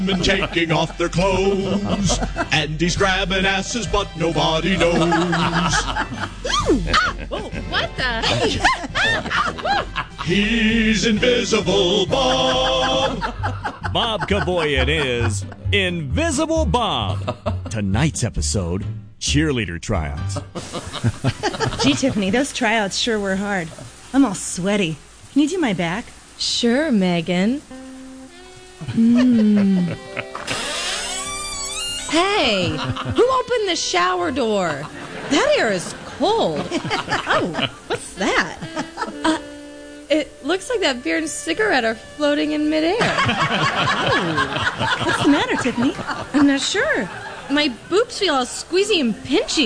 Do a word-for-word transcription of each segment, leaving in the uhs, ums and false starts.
and taking off their clothes, and he's grabbing asses, but nobody knows. Whoa, what the? He's Invisible Bob. Bob Kavoyan is Invisible Bob. Tonight's episode, cheerleader tryouts. Gee, Tiffany, those tryouts sure were hard. I'm all sweaty. Can you do my back? Sure, Megan. Mm. Hey, who opened the shower door? That air is cold. Oh, what's that? Uh, it looks like that beer and cigarette are floating in midair. Oh, what's the matter, Tiffany? I'm not sure. My boobs feel all squeezy and pinchy.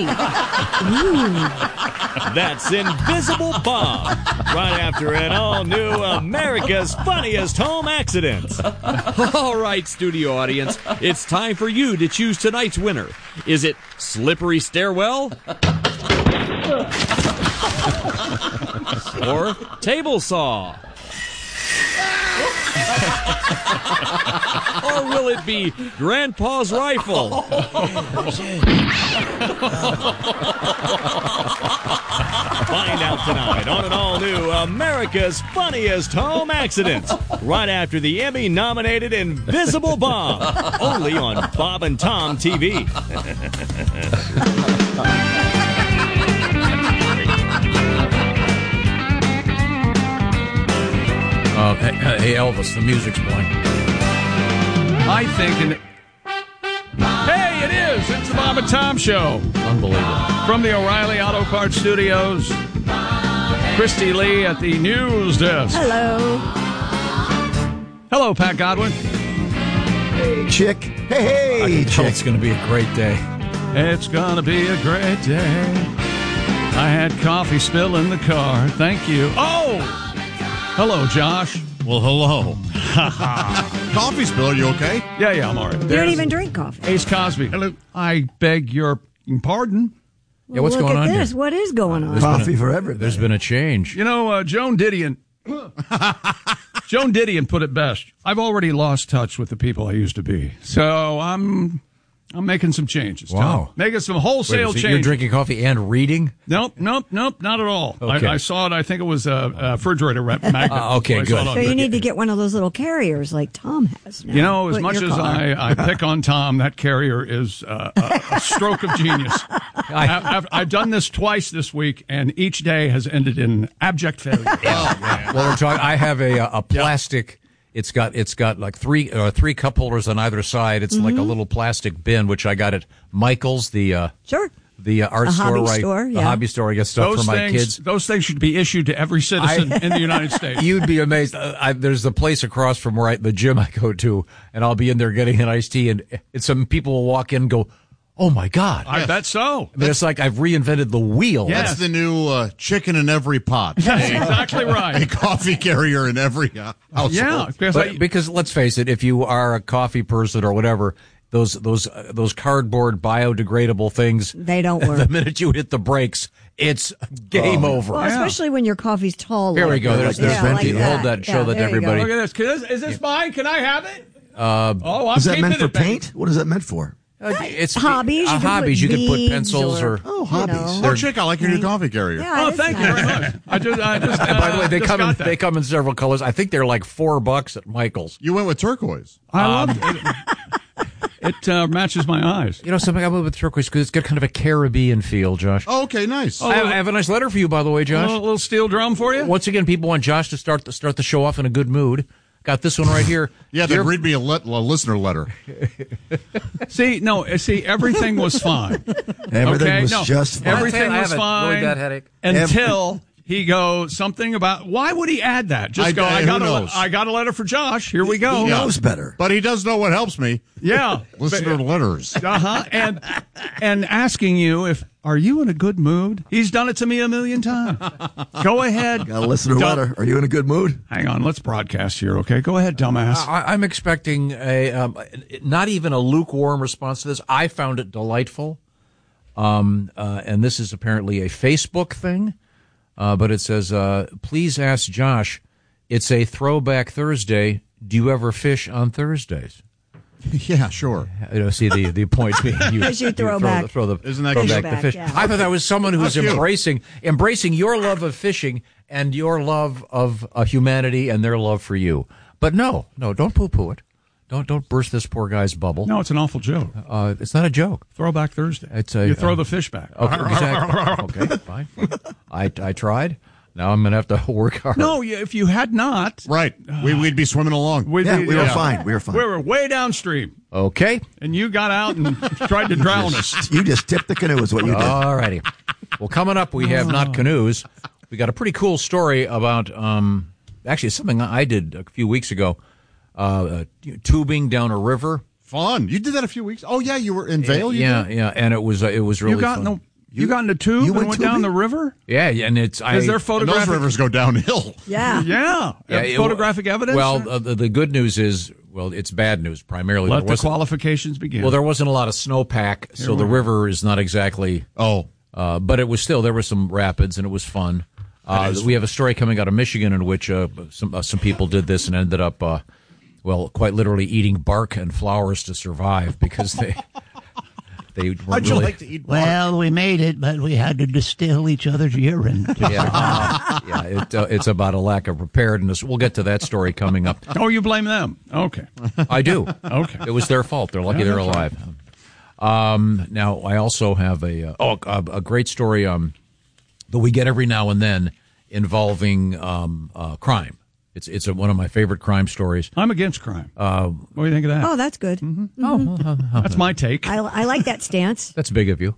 That's Invisible Bob, right after an all-new America's Funniest Home Accidents. All right, studio audience, it's time for you to choose tonight's winner. Is it Slippery Stairwell? Or Table Saw? Or will it be Grandpa's Rifle? Find out tonight on an all-new America's Funniest Home Accidents, right after the Emmy-nominated Invisible Bob, only on Bob and Tom T V. Uh, hey, hey, Elvis, the music's playing. I think... In... Hey, it is! It's the Bob and Tom Show. Unbelievable. From the O'Reilly Auto Parts Studios, Christy Lee at the news desk. Hello. Hello, Pat Godwin. Hey, Chick. Hey, hey, I can tell Chick. it's going to be a great day. It's gonna be a great day. I had coffee spill in the car. Thank you. Oh! Hello, Josh. Well, hello. Coffee spill, are you okay? Yeah, yeah, I'm all right. You don't even drink coffee. Ace Cosby. Hello. I beg your pardon. Yeah, what's Look going at on this. here? What is going on? There's Coffee been a, for everything. There's been a change. You know, uh, Joan Didion. Joan Didion put it best. I've already lost touch with the people I used to be. So I'm I'm making some changes. Wow. Tom. Making some wholesale Wait, so changes. you're drinking coffee and reading? Nope, nope, nope, not at all. Okay. I, I saw it. I think it was a, a refrigerator ra- magnet. Uh, okay, I saw good. it on So you the- need to get one of those little carriers like Tom has now. You know, as Put in much your as car. I, I pick on Tom, that carrier is uh, a, a stroke of genius. I, I've, I've done this twice this week, and each day has ended in abject failure. Well, we're talking. I have a a plastic. It's got it's got like three uh, three cup holders on either side. It's like a little plastic bin, which I got at Michael's, the uh, Sure. the uh, art A store, hobby right? store, The yeah. hobby store. I get stuff Those for my things, kids. those things should be issued to every citizen I- in the United States. You'd be amazed. Uh, I, there's a place across from where I, the gym I go to, and I'll be in there getting an iced tea, and, and some people will walk in and go, "Oh my God!" I bet so. I mean, it's like I've reinvented the wheel. Yeah. That's the new uh, chicken in every pot. That's exactly A right. coffee carrier in every uh, household. Yeah, because But, I, because let's face it, if you are a coffee person or whatever, those those uh, those cardboard biodegradable things, They don't the work. minute you hit the brakes, it's game over. Well, especially when your coffee's tall. Here we like go. that. There's- there's yeah, venti- like hold that, show that there you go. everybody. look at this. Can this- Is this mine? Can I have it? Uh, Oh, I'm Is that keeping meant for it, baby. paint? What is that meant for? Uh, it's Hobbies, Uh, you can hobbies. put You can put beads pencils or. or- Oh, You hobbies. know. Oh, Chick, I like your new coffee carrier. Yeah, Oh, it's thank you nice. very much. I just, I just. And by the uh, way, they just come in got that. they come in several colors. I think they're like four bucks at Michael's. You went with turquoise. I love it. It uh, matches my eyes. You know something I went with turquoise because it's got kind of a Caribbean feel, Josh. Oh, okay, nice. I, have, I have a nice letter for you, by the way, A Josh. little, little steel drum for you. Once again, people want Josh to start the, start the show off in a good mood. Got this one right here. yeah, Dear- then read me a, let, a listener letter. See, no, uh, see, everything was fine. Everything okay? was no, just fine. Everything I was have a fine really bad headache. until he goes something about. Why would he add that? Just I- go. I- I got who a, le- knows? I got a letter for Josh. Here we go. He knows better. But he does know what helps me. Yeah. Listener letters. Uh huh. And and asking you if are you in a good mood? He's done it to me a million times. Go ahead. Got a listener Dumb- letter. Are you in a good mood? Hang on. Let's broadcast here. Okay. Go ahead, dumbass. I, I'm expecting a um, not even a lukewarm response to this. I found it delightful, um, uh, and this is apparently a Facebook thing. Uh, but it says, uh, "Please ask Josh. It's a Throwback Thursday. Do you ever fish on Thursdays?" Yeah, sure. You know, see the, the point being you, As you throw back. the, throw the, Isn't that throw cute? back the fish. Yeah. I thought that was someone who's That's cute. embracing embracing your love of fishing and your love of uh, humanity and their love for you. But no, no, don't poo-poo it. Don't don't burst this poor guy's bubble. No, it's an awful joke. Uh, it's not a joke. Throwback Thursday. It's a, you throw uh, the fish back. Okay, exactly. Okay, fine. I I tried. Now I'm going to have to work hard. No, you- if you had not, Right. We, we'd be swimming along. we'd Yeah, be- we were yeah. fine. We were fine. We were way downstream, Okay. and you got out and tried to drown us. You just tipped the canoe is what you did. All righty. Well, coming up, we have not canoes. We got a pretty cool story about um, actually something I did a few weeks ago. Uh, uh, tubing down a river. Fun. You did that a few weeks. Oh yeah, you were in Vail. You yeah, did? yeah, and it was uh, it was really You got fun. in the you, got in the tube you and went went down tubing? the river. yeah, yeah, and it's I. Is there And those photographic? rivers go downhill. Yeah. Yeah, yeah, Uh, it- photographic evidence. Well, uh, the, the good news is, well, it's bad news primarily. let There the wasn't- qualifications begin. Well, there wasn't a lot of snowpack, so we the go. river is not exactly. Oh, Uh, but it was still there were some rapids and it was fun. Uh, we have a story coming out of Michigan in which uh, some uh, some people did this and ended up, uh, well, quite literally eating bark and flowers to survive because they they weren't how'd you really. like to eat? bark? Well, we made it, but we had to distill each other's urine. To Yeah, uh, yeah. It, uh, it's about a lack of preparedness. We'll get to that story coming up. oh, you blame them? Okay. I do. Okay. It was their fault. They're lucky Yeah, they're that's alive. Um, now, I also have a uh, oh a, a great story um, that we get every now and then involving um, uh, crime. It's it's a, one of my favorite crime stories. I'm against crime. Uh, what do you think of that? Oh, that's good. That's my take. I, I like that stance. That's big of you.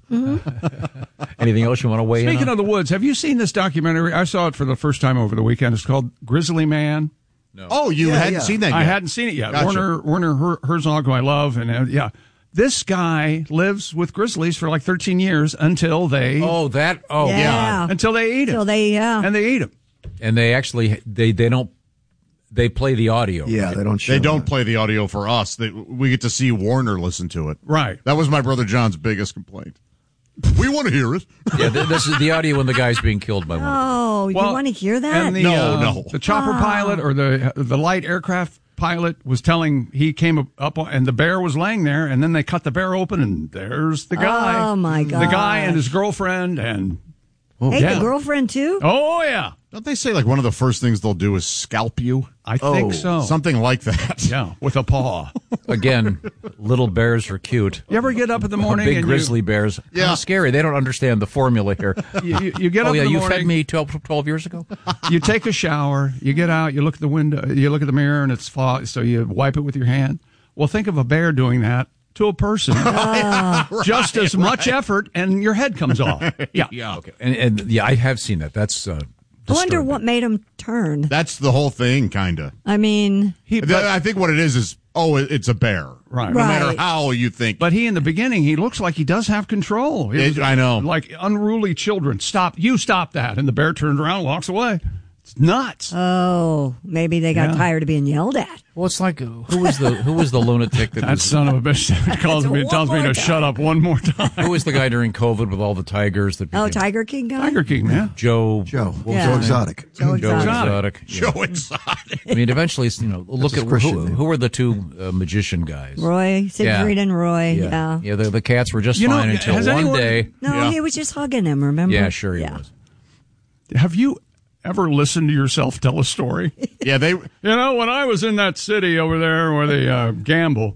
Anything else you want to weigh in Speaking on? of the woods, have you seen this documentary? I saw it for the first time over the weekend. It's called Grizzly Man. Oh, you Yeah, hadn't yeah. seen that yet. I hadn't seen it yet. Gotcha. Warner Werner Her- Herzog, who I love, and uh, yeah, this guy lives with grizzlies for like thirteen years until they Oh, that. Oh, Yeah. yeah. until they eat him. So they, yeah. and they eat him. And they actually they they don't they play the audio. Yeah, right? they don't show They don't that. play the audio for us. They, we get to see Warner listen to it. Right. That was my brother John's biggest complaint. We want to hear it. Yeah, th- this is the audio when the guy's being killed by one. Oh, you Well, want to hear that? And the, No, uh, no. The chopper pilot or the the light aircraft pilot was telling he came up on, and the bear was laying there, and then they cut the bear open, and there's the guy. Oh, my The guy and gosh. his girlfriend, and hey, yeah. the girlfriend, too? oh yeah, Don't they say like one of the first things they'll do is scalp you? I think Oh, so. Something like that. Yeah, with a paw. Again, little bears are cute. You ever get up in the morning Big and grizzly bears. Yeah. How scary. They don't understand the formula here. You, you, you get up Oh, yeah, in the you morning, fed me twelve, twelve years ago? you take a shower, you get out, you look at the window, you look at the mirror, and it's fog, so you wipe it with your hand. Well, think of a bear doing that to a person. Just as much effort, and your head comes off. Yeah. Yeah. Okay. And, and yeah, I have seen that. That's uh, I wonder disturbing. what made him turn. That's the whole thing, kind of. I mean, He, but, I think what it is is, oh, it- it's a bear. right. No Right. matter how you think. But he, in the beginning, he looks like he does have control. He It- was I know. Like unruly children. Stop. You stop that. And the bear turns around and walks away. It's nuts. oh, maybe they got Yeah. tired of being yelled at. Well, it's like, uh, who was the who was the lunatic that that was, son of a bitch calls me, One tells me more to time. shut up one more time. who was the guy during COVID with all the tigers that Oh, became- Tiger King guy? Tiger King, man. Joe Joe. what was Yeah. Joe his name? Exotic. Joe Joe Exotic. Exotic. Yeah. Joe Exotic. I mean, eventually, it's, you know, look his at Christian who, name. who were the two uh, magician guys. Roy, Siegfried and Roy. Yeah. Yeah, yeah. The, the cats were just You know, fine until has one anyone- day. No, Yeah. he was just hugging him, remember? Yeah, sure he yeah. was. Have you ever listened to yourself tell a story? Yeah, they. You know, when I was in that city over there where they uh, gamble.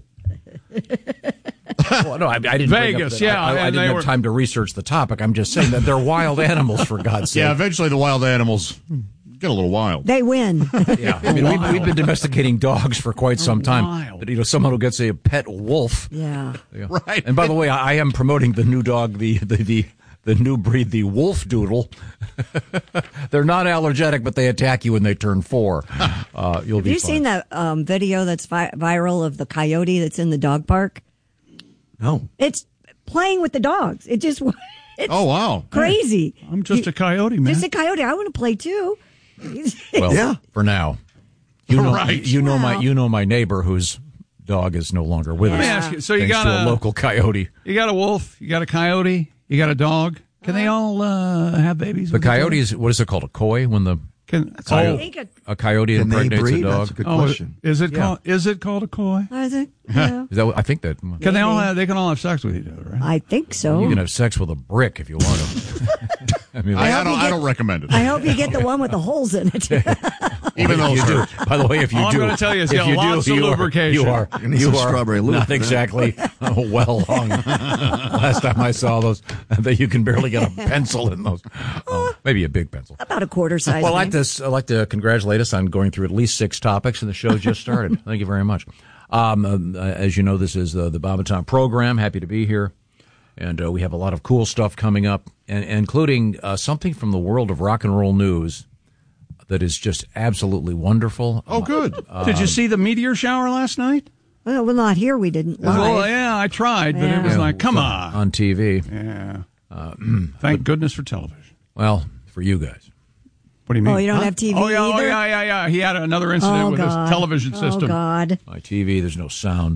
Well, no, I, I didn't. bring up Vegas, the- yeah, I, I, I and didn't they have were- time to research the topic. I'm just saying that they're wild animals, for God's sake. Yeah, eventually the wild animals get a little wild. They win. Yeah, I mean, we've, we've been domesticating dogs for quite some time. Wild. But, you know, someone who gets a pet wolf. yeah. Yeah. Right. And by the way, I, I am promoting the new dog, the the the, the new breed, the Wolf Doodle. They're not allergetic, but they attack you when they turn four. Uh, you'll Have be you fine. seen that um, video that's vi- viral of the coyote that's in the dog park? No. It's playing with the dogs. It just it's Oh, wow. crazy. I'm just You- a coyote, man. Just a coyote. I want to play too. Well, Yeah. for now, you know, Right. you know my Well. you know my neighbor whose dog is no longer with Yeah. us. Let me ask you. So you thanks got to a a local coyote. you got a wolf, you got a coyote, you got a dog. Can they all uh, have babies? The with each other? coyote is what is it called? A koi when the Can, A coyote, oh, think a- a coyote Can they impregnates a breed? dog. That's a good oh, question. is it Yeah. called? Is it called? Is it called a koi? I think, yeah. Is that what, I think that Can they all have? They can all have sex with each other, right? I think so. you can have sex with a brick if you want to. I mean, I, like, I hope don't. you I get- don't recommend it. I hope you get the one with the holes in it. Even if those you do. hurt. By the way, if you All I'm do, gonna tell you is if get you lots do, of you lubrication. Are, you are, You need you some are strawberry lube not for that. exactly well hung. Last time I saw those, that you can barely get a pencil in those. Oh, maybe a big pencil. About a quarter size. Well, I'd like, maybe. to, I'd like to congratulate us on going through at least six topics, and the show just started. Thank you very much. Um, um, uh, as you know, this is uh, the Bob and Tom program. Happy to be here. And uh, we have a lot of cool stuff coming up, and, including uh, something from the world of rock and roll news that is just absolutely wonderful. Oh, good. Did you see the meteor shower last night? Well, we're not here. We didn't. Well, live. yeah, I tried, but it was Yeah. like, come on. On T V. Yeah. Thank goodness for television. Well, for you guys. What do you mean? Oh, you don't have T V Oh, yeah, oh, either? yeah, yeah, yeah. He had another incident Oh, with God. his television system. Oh, God. My T V, there's no sound.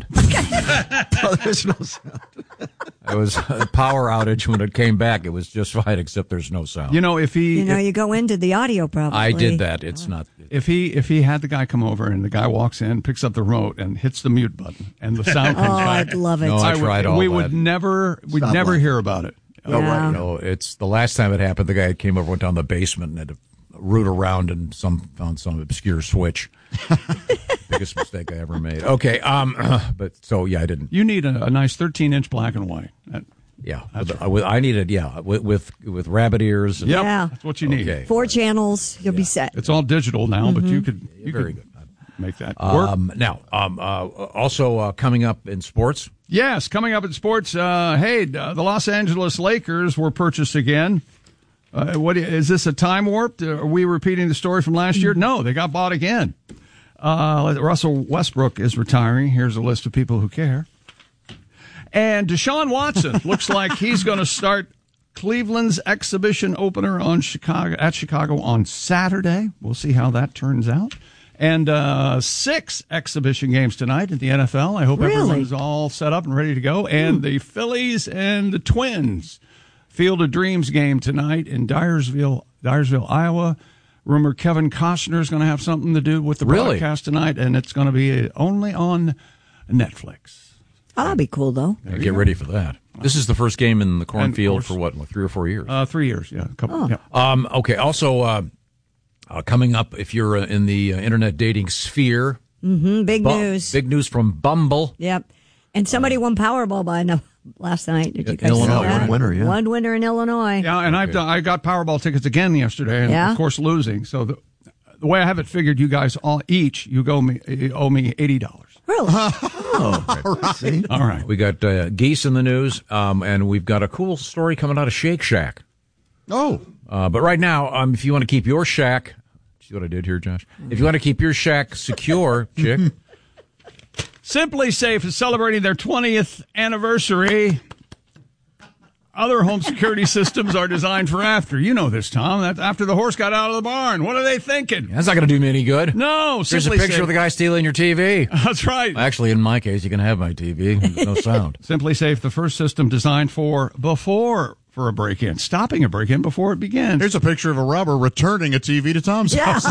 Oh, there's no sound. It was a power outage. When it came back, it was just fine, except there's no sound. You know, if he You know, if, you go into the audio probably. I did that. It's not. if he if he had the guy come over and the guy walks in, picks up the remote, and hits the mute button, and the sound Oh, comes back, I'd love it. No, I would- tried all we that. would never we'd Stop never laughing. hear about it. Oh, Yeah. right. No, it's the last time it happened. The guy came over, went down the basement, and had to root around and some found some obscure switch. Biggest mistake I ever made. Okay, um, but so yeah, I didn't. You need a, a nice thirteen inch black and white. That- Yeah, with, uh, with, I needed yeah with with, with rabbit ears. And, Yep, Yeah. that's what you need. Okay. Four channels, you'll be set. It's all digital now, but you could you Very could good. make that work. Um, now, um, uh, also uh, coming up in sports. Yes, coming up in sports. Uh, hey, uh, the Los Angeles Lakers were purchased again. Uh, what is this a time warp? Are we repeating the story from last year? No, they got bought again. Uh, Russell Westbrook is retiring. Here's a list of people who care. And Deshaun Watson looks like he's going to start Cleveland's exhibition opener on Chicago at Chicago on Saturday. We'll see how that turns out. And uh, six exhibition games tonight at the N F L. I hope Really? everyone's all set up and ready to go. And the Phillies and the Twins. Field of Dreams game tonight in Dyersville, Dyersville, Iowa. Rumor Kevin Costner is going to have something to do with the Really? broadcast tonight, and it's going to be only on Netflix. Oh, that'd be cool, though. Yeah, get ready for that. This is the first game in the cornfield course- for what, three or four years. Uh, three years, yeah. A couple, Oh. yeah. Um, okay. Also, uh, uh, coming up, if you're uh, in the uh, internet dating sphere, Mm, big Bu- news. big news from Bumble. Yep. And somebody won Powerball by no, last night. Did you guys Illinois, see that? one winner, yeah. One winner in Illinois. Yeah, and I've done, I got Powerball tickets again yesterday, and Yeah? of course losing. So the, the way I have it figured, you guys all each you go me you owe me eighty dollars. Really? See? All right. We got uh, geese in the news, um, and we've got a cool story coming out of Shake Shack. Oh, Uh, but right now, um, if you want to keep your shack, see what I did here, Josh? If you want to keep your shack secure, chick, Simply Safe is celebrating their twentieth anniversary. Other home security systems are designed for after. You know this, Tom. That after the horse got out of the barn. What are they thinking? that's not going to do me any good. No, Here's a Simply picture Safe. of the guy stealing your T V. That's right. Actually, in my case, you can have my T V. There's no sound. Simply Safe, the first system designed for before for a break-in, stopping a break-in before it begins. here's a picture of a robber returning a T V to Tom's Yeah. house.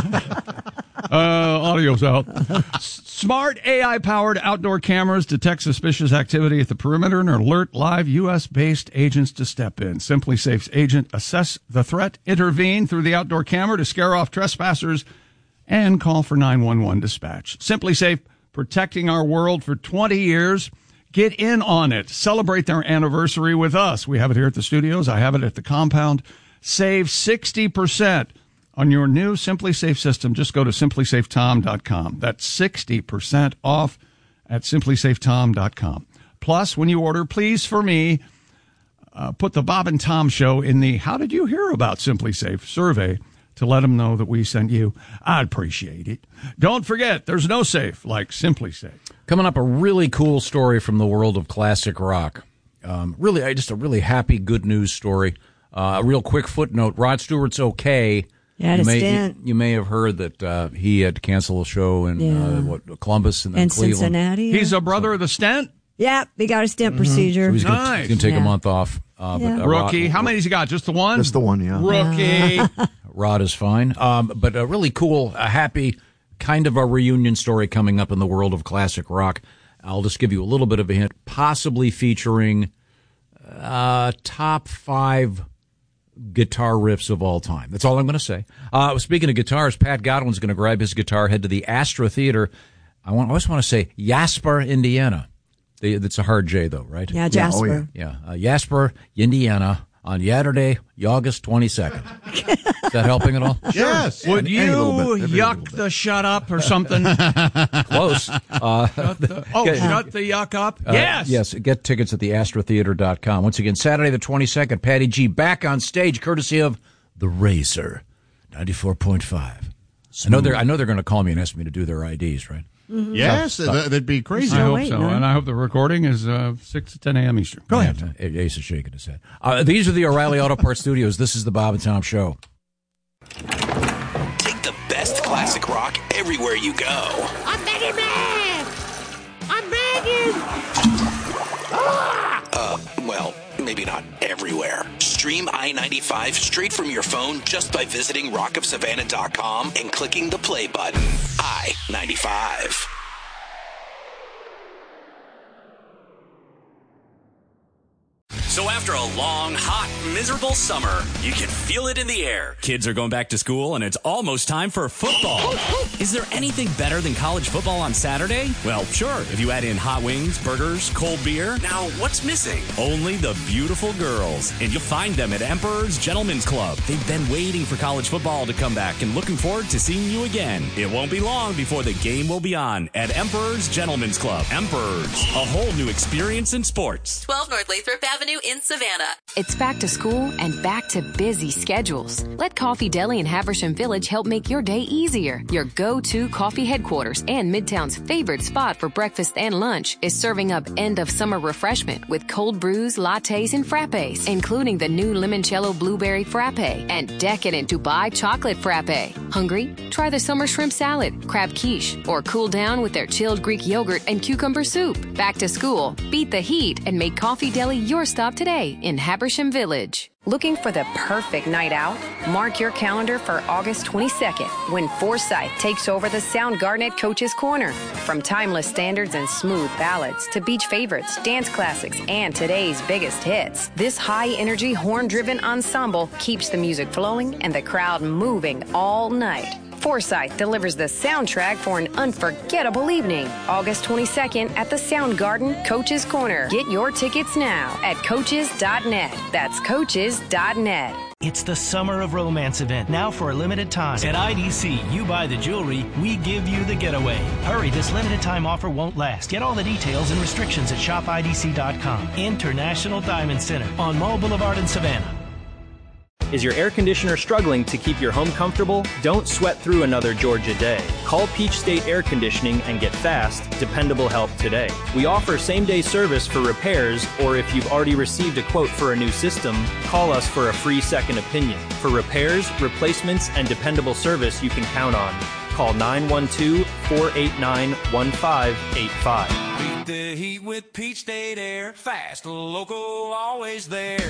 Uh, audio's out. S- Smart A I-powered outdoor cameras detect suspicious activity at the perimeter and alert live U S-based agents to step in. Simply Safe's agent assess the threat, intervene through the outdoor camera to scare off trespassers, and call for nine one one dispatch. Simply Safe, protecting our world for twenty years. Get in on it. Celebrate their anniversary with us. We have it here at the studios. I have it at the compound. Save sixty percent on your new Simply Safe system. Just go to simply safe tom dot com. That's sixty percent off at simply safe tom dot com. Plus, when you order, please, for me, uh, put the Bob and Tom Show in the How Did You Hear About Simply Safe survey to let them know that we sent you. I'd appreciate it. Don't forget, there's no safe like Simply Safe. Coming up, a really cool story from the world of classic rock. Um, really, uh, just a really happy, good news story. Uh, a real quick footnote: Rod Stewart's okay. Yeah, you to may stint. you, you may have heard that uh, he had to cancel a show in Yeah. uh, what Columbus and then And Cleveland. Cincinnati. He's a brother of the stent? Yep, he got a stent procedure. So he's going Nice. to take a Yeah. month off. Uh, Yeah. but, uh, Rookie. Rod- How many's he got? Just the one? That's the one, yeah. Rookie. Rod is fine. Um, but a really cool, a happy kind of a reunion story coming up in the world of classic rock. I'll just give you a little bit of a hint, possibly featuring uh, top five guitar riffs of all time. That's all I'm going to say. Uh, speaking of guitars, Pat Godwin's going to grab his guitar, head to the Astra Theater. I, want, I always want to say Jasper, Indiana. It's a hard J, though, right? Yeah, Jasper. Yeah, oh, yeah. Uh, Jasper, Indiana, on Saturday, August twenty-second. Is that helping at all? Yes. Would Any- any little you bit, every yuck little bit. the shut up or something? Close. Uh, Shut the- oh, get- shut the yuck up. Uh, yes. Yes, get tickets at the astra theater dot com. Once again, Saturday the twenty-second, Patty G back on stage, courtesy of The Razor, ninety-four point five. I know they're I know they're going to call me and ask me to do their I Ds, right? Mm-hmm. Yes, Tough- that, that'd be crazy. I hope wait, so. no. And I hope the recording is uh, six to ten a.m. Eastern. Go ahead. Yeah, Ace is shaking his head. Uh, these are the O'Reilly Auto Parts Studios. This is the Bob and Tom Show. Take the best classic rock everywhere you go. I'm begging man! I'm begging! Uh, well, maybe not everywhere. Stream I ninety-five straight from your phone just by visiting rock of savannah dot com and clicking the play button. I ninety-five. So after a long, hot, miserable summer, you can feel it in the air. Kids are going back to school, and it's almost time for football. Is there anything better than college football on Saturday? Well, sure, if you add in hot wings, burgers, cold beer. Now, what's missing? Only the beautiful girls, and you'll find them at Emperor's Gentlemen's Club. They've been waiting for college football to come back and looking forward to seeing you again. It won't be long before the game will be on at Emperor's Gentlemen's Club. Emperor's, a whole new experience in sports. twelve North Lathrop Avenue in Savannah. It's back to school and back to busy schedules. Let Coffee Deli in Haversham Village help make your day easier. Your go-to coffee headquarters and Midtown's favorite spot for breakfast and lunch is serving up end-of-summer refreshment with cold brews, lattes, and frappes, including the new limoncello blueberry frappe and decadent Dubai chocolate frappe. Hungry? Try the summer shrimp salad, crab quiche, or cool down with their chilled Greek yogurt and cucumber soup. Back to school, beat the heat, and make Coffee Deli your stop today in Habersham Village. Looking for the perfect night out? Mark your calendar for August twenty-second when Forsyth takes over the Soundgarden at Coach's Corner. From timeless standards and smooth ballads to beach favorites, dance classics, and today's biggest hits, this high-energy, horn-driven ensemble keeps the music flowing and the crowd moving all night. Forsyth delivers the soundtrack for an unforgettable evening. August twenty-second at the Soundgarden, Coach's Corner. Get your tickets now at coaches dot net. That's coaches dot net. It's the Summer of Romance event, now for a limited time. At I D C, you buy the jewelry, we give you the getaway. Hurry, this limited time offer won't last. Get all the details and restrictions at shop I D C dot com. International Diamond Center on Mall Boulevard in Savannah. Is your air conditioner struggling to keep your home comfortable? Don't sweat through another Georgia day. Call Peach State Air Conditioning and get fast, dependable help today. We offer same-day service for repairs, or if you've already received a quote for a new system, call us for a free second opinion. For repairs, replacements, and dependable service you can count on. Call nine one two, four eight nine, one five eight five. Beat the heat with Peach State Air. Fast, local, always there.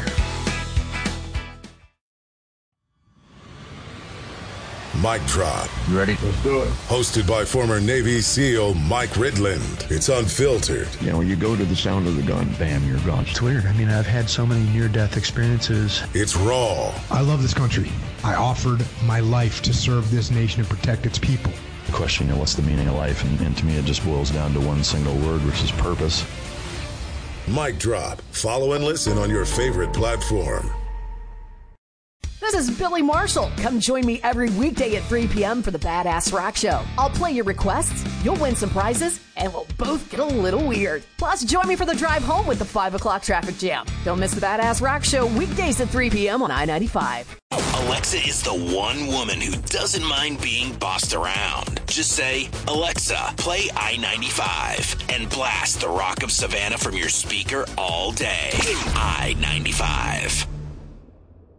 Mic Drop. You ready? Let's do it. Hosted by former Navy SEAL Mike Ridland. It's unfiltered. You know, when you go to the sound of the gun, bam, you're gone. It's weird. I mean, I've had so many near-death experiences. It's raw. I love this country. I offered my life to serve this nation and protect its people. The question, you know, what's the meaning of life? And, and to me, it just boils down to one single word, which is purpose. Mic Drop. Follow and listen on your favorite platform. This is Billy Marshall. Come join me every weekday at three p.m. for the Badass Rock Show. I'll play your requests, you'll win some prizes, and we'll both get a little weird. Plus, join me for the drive home with the five o'clock traffic jam. Don't miss the Badass Rock Show weekdays at three p.m. on I ninety-five. Alexa is the one woman who doesn't mind being bossed around. Just say, Alexa, play I ninety-five, and blast the Rock of Savannah from your speaker all day. I ninety-five.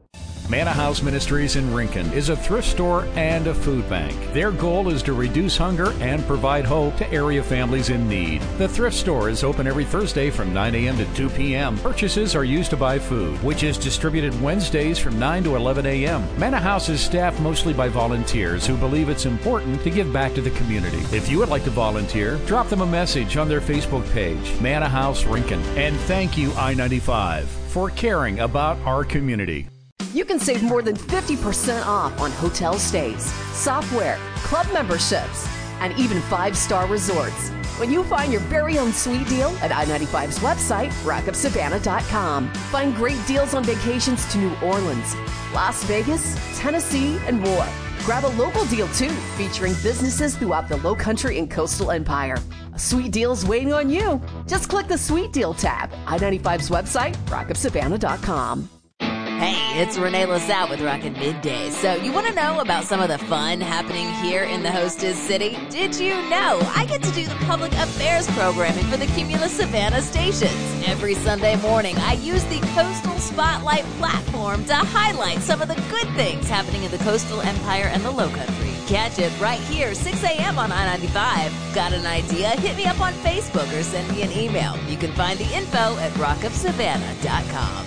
Manna House Ministries in Rincon is a thrift store and a food bank. Their goal is to reduce hunger and provide hope to area families in need. The thrift store is open every Thursday from nine a.m. to two p.m. Purchases are used to buy food, which is distributed Wednesdays from nine to eleven a.m. Manna House is staffed mostly by volunteers who believe it's important to give back to the community. If you would like to volunteer, drop them a message on their Facebook page, Manna House Rincon. And thank you, I ninety-five, for caring about our community. You can save more than fifty percent off on hotel stays, software, club memberships, and even five-star resorts when you find your very own sweet deal at I ninety-five's website, rock up savannah dot com. Find great deals on vacations to New Orleans, Las Vegas, Tennessee, and more. Grab a local deal, too, featuring businesses throughout the Lowcountry and Coastal Empire. A sweet deal's waiting on you. Just click the Sweet Deal tab. I ninety-five's website, rock up savannah dot com. Hey, it's Renee LaSalle with Rockin' Middays. So you want to know about some of the fun happening here in the hostess city? Did you know I get to do the public affairs programming for the Cumulus Savannah stations? Every Sunday morning, I use the Coastal Spotlight platform to highlight some of the good things happening in the Coastal Empire and the Lowcountry. Catch it right here, six a.m. on I ninety-five. Got an idea? Hit me up on Facebook or send me an email. You can find the info at rock up savannah dot com.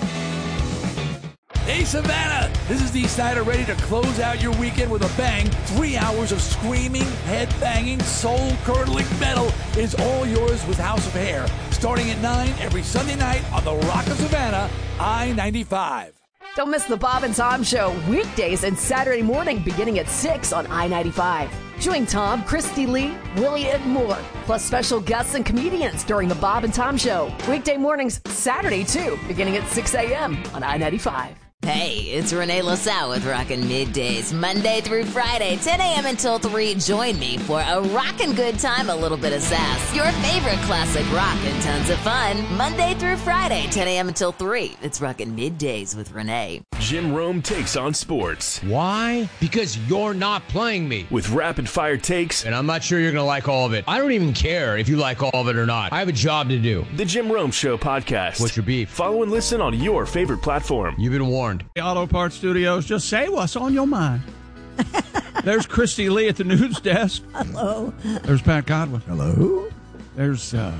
Hey, Savannah! This is Dee Snider, ready to close out your weekend with a bang. Three hours of screaming, head-banging, soul-curdling metal is all yours with House of Hair. Starting at nine every Sunday night on the Rock of Savannah, I ninety-five. Don't miss the Bob and Tom Show weekdays and Saturday morning beginning at six on I ninety-five. Join Tom, Christy Lee, Willie, and more, plus special guests and comedians during the Bob and Tom Show. Weekday mornings, Saturday too, beginning at six a.m. on I ninety-five. Hey, it's Renee LaSalle with Rockin' Middays, Monday through Friday, ten a.m. until three. Join me for a rockin' good time, a little bit of sass. Your favorite classic rock and tons of fun. Monday through Friday, ten a.m. until three. It's Rockin' Middays with Renee. Jim Rome takes on sports. Why? Because you're not playing me. With rapid-fire takes. And I'm not sure you're going to like all of it. I don't even care if you like all of it or not. I have a job to do. The Jim Rome Show podcast. What's your beef? Follow and listen on your favorite platform. You've been warned. The Auto Parts Studios, just say what's on your mind. There's Christy Lee at the news desk. Hello. There's Pat Godwin. Hello. There's uh,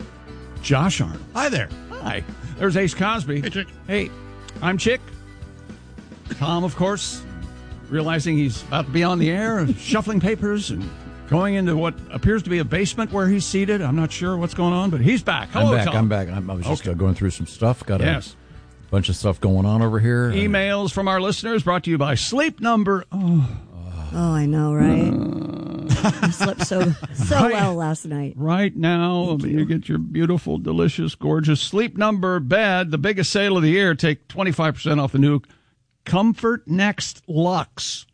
Josh Arnold. Hi there. Hi. There's Ace Cosby. Hey, Chick. Hey, I'm Chick. Tom, of course, realizing he's about to be on the air, shuffling papers and going into what appears to be a basement where he's seated. I'm not sure what's going on, but he's back. Hello, I'm back. Tom. I'm back. I'm, I was just Okay. uh, going through some stuff. Got a Yes. bunch of stuff going on over here. Emails from our listeners brought to you by Sleep Number. Oh, Oh, I know, right? I slept so so Right. well last night. Right now, you. you get your beautiful, delicious, gorgeous Sleep Number bed, the biggest sale of the year. Take twenty-five percent off the new Comfort Next Luxe.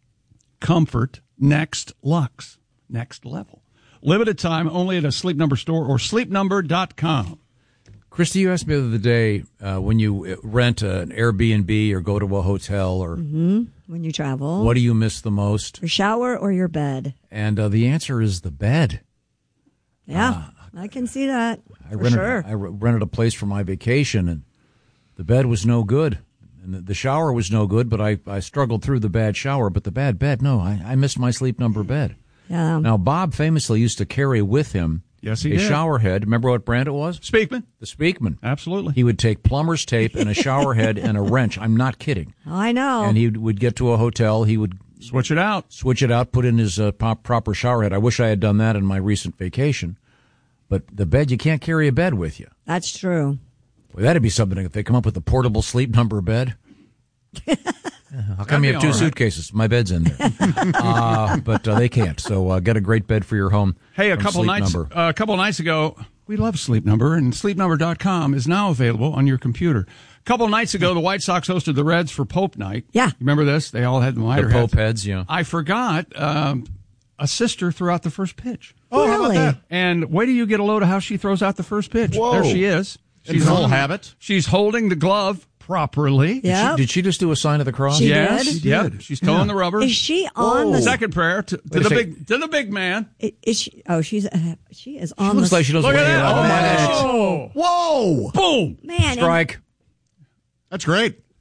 Comfort Next Luxe. Next level. Limited time only at a Sleep Number store or sleep number dot com. Christy, you asked me the other day uh, when you rent an Airbnb or go to a hotel or Mm-hmm. When you travel. what do you miss the most? Your shower or your bed? And uh, the answer is the bed. Yeah, I can see that. I for rented, sure. I re- rented a place for my vacation, and the bed was no good. And the, the shower was no good, but I, I struggled through the bad shower. But the bad bed, no, I, I missed my Sleep Number bed. Yeah. Now, Bob famously used to carry with him Yes, he a did. shower head. Remember what brand it was? Speakman. The Speakman. Absolutely. He would take plumber's tape and a shower head and a wrench. I'm not kidding. Oh, I know. And he would get to a hotel. He would switch it out. Switch it out, put in his uh, pop, proper shower head. I wish I had done that in my recent vacation. But the bed, you can't carry a bed with you. That's true. Boy, that'd be something if they come up with a portable Sleep Number bed. How come That'd you be have two all right. suitcases? My bed's in there. uh, but uh, they can't. So uh, get a great bed for your home. Hey, a from couple Sleep nights Number. uh, a couple nights ago, we love Sleep Number, and sleep number dot com is now available on your computer. A couple nights ago, the White Sox hosted the Reds for Pope Night. Yeah. You remember this? They all had the miter The Pope heads. heads, yeah. I forgot um, a sister threw out the first pitch. Oh, how about Really? that? And wait till you get a load of how she throws out the first pitch. Whoa. There she is. In full holding- habit. She's holding the glove properly. Yeah. Did she just do a sign of the cross? She yes. did? She Yep. did. She's towing Yeah. the rubber. Is she on the Second prayer to, to Wait a the second. big to the big man. i- Is she? Oh, she's uh, she is She on looks the. like she doesn't Look at weigh that. eleven Oh, my minutes. gosh. Whoa! Boom. man. and- Strike. That's great.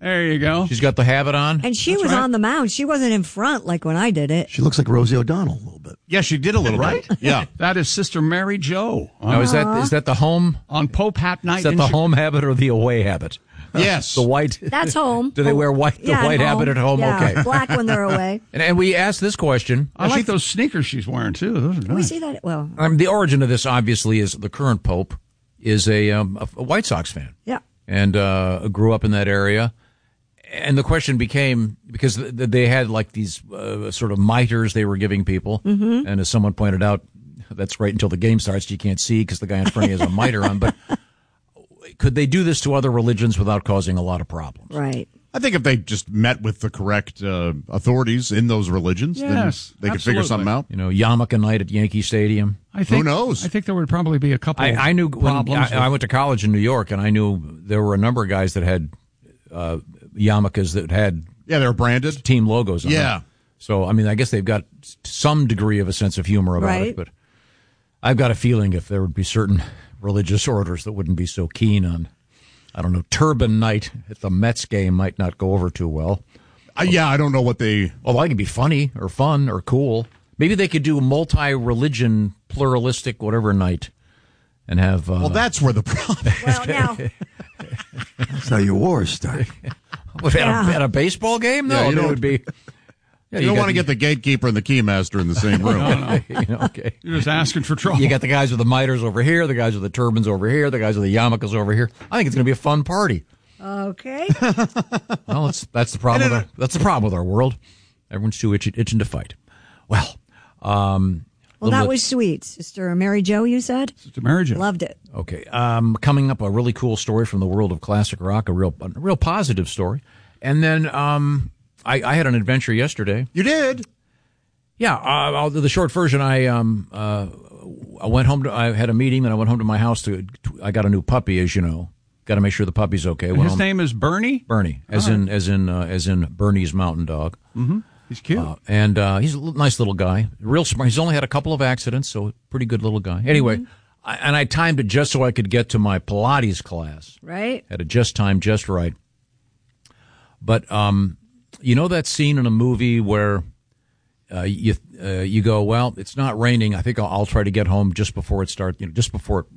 There you go. She's got the habit on. And she That's was right. on the mound. She wasn't in front like when I did it. She looks like Rosie O'Donnell a little bit. Yeah, she did a little right? bit. Yeah. That is Sister Mary Jo. Now, is that is that the home on Pope Hat Night? Is that in the Chi- home habit or the away habit? Yes. The white. That's home. Do they wear white? The Yeah, at white home. habit at home? Yeah, Okay. black when they're away. And, and we asked this question. I like those sneakers she's wearing, too. Those are nice. We see that. Well, Um, the origin of this, obviously, is the current Pope is a, um, a White Sox fan. yeah. And uh, grew up in that area. And the question became, because th- they had like these uh, sort of miters they were giving people. Mhm. And as someone pointed out, that's right until the game starts. You can't see because the guy in front of you has a miter on. But could they do this to other religions without causing a lot of problems? Right. I think if they just met with the correct uh, authorities in those religions, Yes, then they could figure absolutely. something out. You know, yarmulke night at Yankee Stadium. I think, Who knows? I think there would probably be a couple I, I knew when problems. I, I went to college in New York, and I knew there were a number of guys that had uh, yarmulkes that had Yeah, they're branded. team logos on Yeah. them. So, I mean, I guess they've got some degree of a sense of humor about Right. it. But I've got a feeling if there would be certain religious orders that wouldn't be so keen on, I don't know, turban night at the Mets game might not go over too well. Uh, yeah, I don't know what they. Well, that could be funny or fun or cool. Maybe they could do multi-religion, pluralistic, whatever night, and have. Uh, Well, that's where the problem. Well, now. That's how your wars start. What, at, Yeah. a, at a baseball game? No, Yeah, you I mean, it don't- would be. Yeah, you don't got want to the- get the gatekeeper and the keymaster in the same room. No, no. you know, okay. You're just asking for trouble. You got the guys with the miters over here, the guys with the turbans over here, the guys with the yarmulkes over here. I think it's going to be a fun party. Okay. Well, it's, that's the problem. With our, that's the problem with our world. Everyone's too itching, itching to fight. Well, um, Well, little that bit- was sweet. Sister Mary Jo, you said? Sister Mary Jo. Loved it. Okay. Um, coming up, a really cool story from the world of classic rock, a real, a real positive story. And then um, I, I had an adventure yesterday. You did? Yeah. Uh, I'll do the short version. I um, uh, I went home to. I had a meeting, and I went home to my house to. to I got a new puppy, as you know. Got to make sure the puppy's okay. And Went his home- name is Bernie? Bernie, as All in as in uh, as in Bernie's mountain dog. Mm-hmm. He's cute. Uh, and uh, he's a l- nice little guy, real smart. He's only had a couple of accidents, so pretty good little guy. Anyway, I, and I timed it just so I could get to my Pilates class. Right. Had it just timed just right. But um, you know that scene in a movie where uh, you uh, you go, well, it's not raining. I think I'll, I'll try to get home just before it starts. You know, just before it.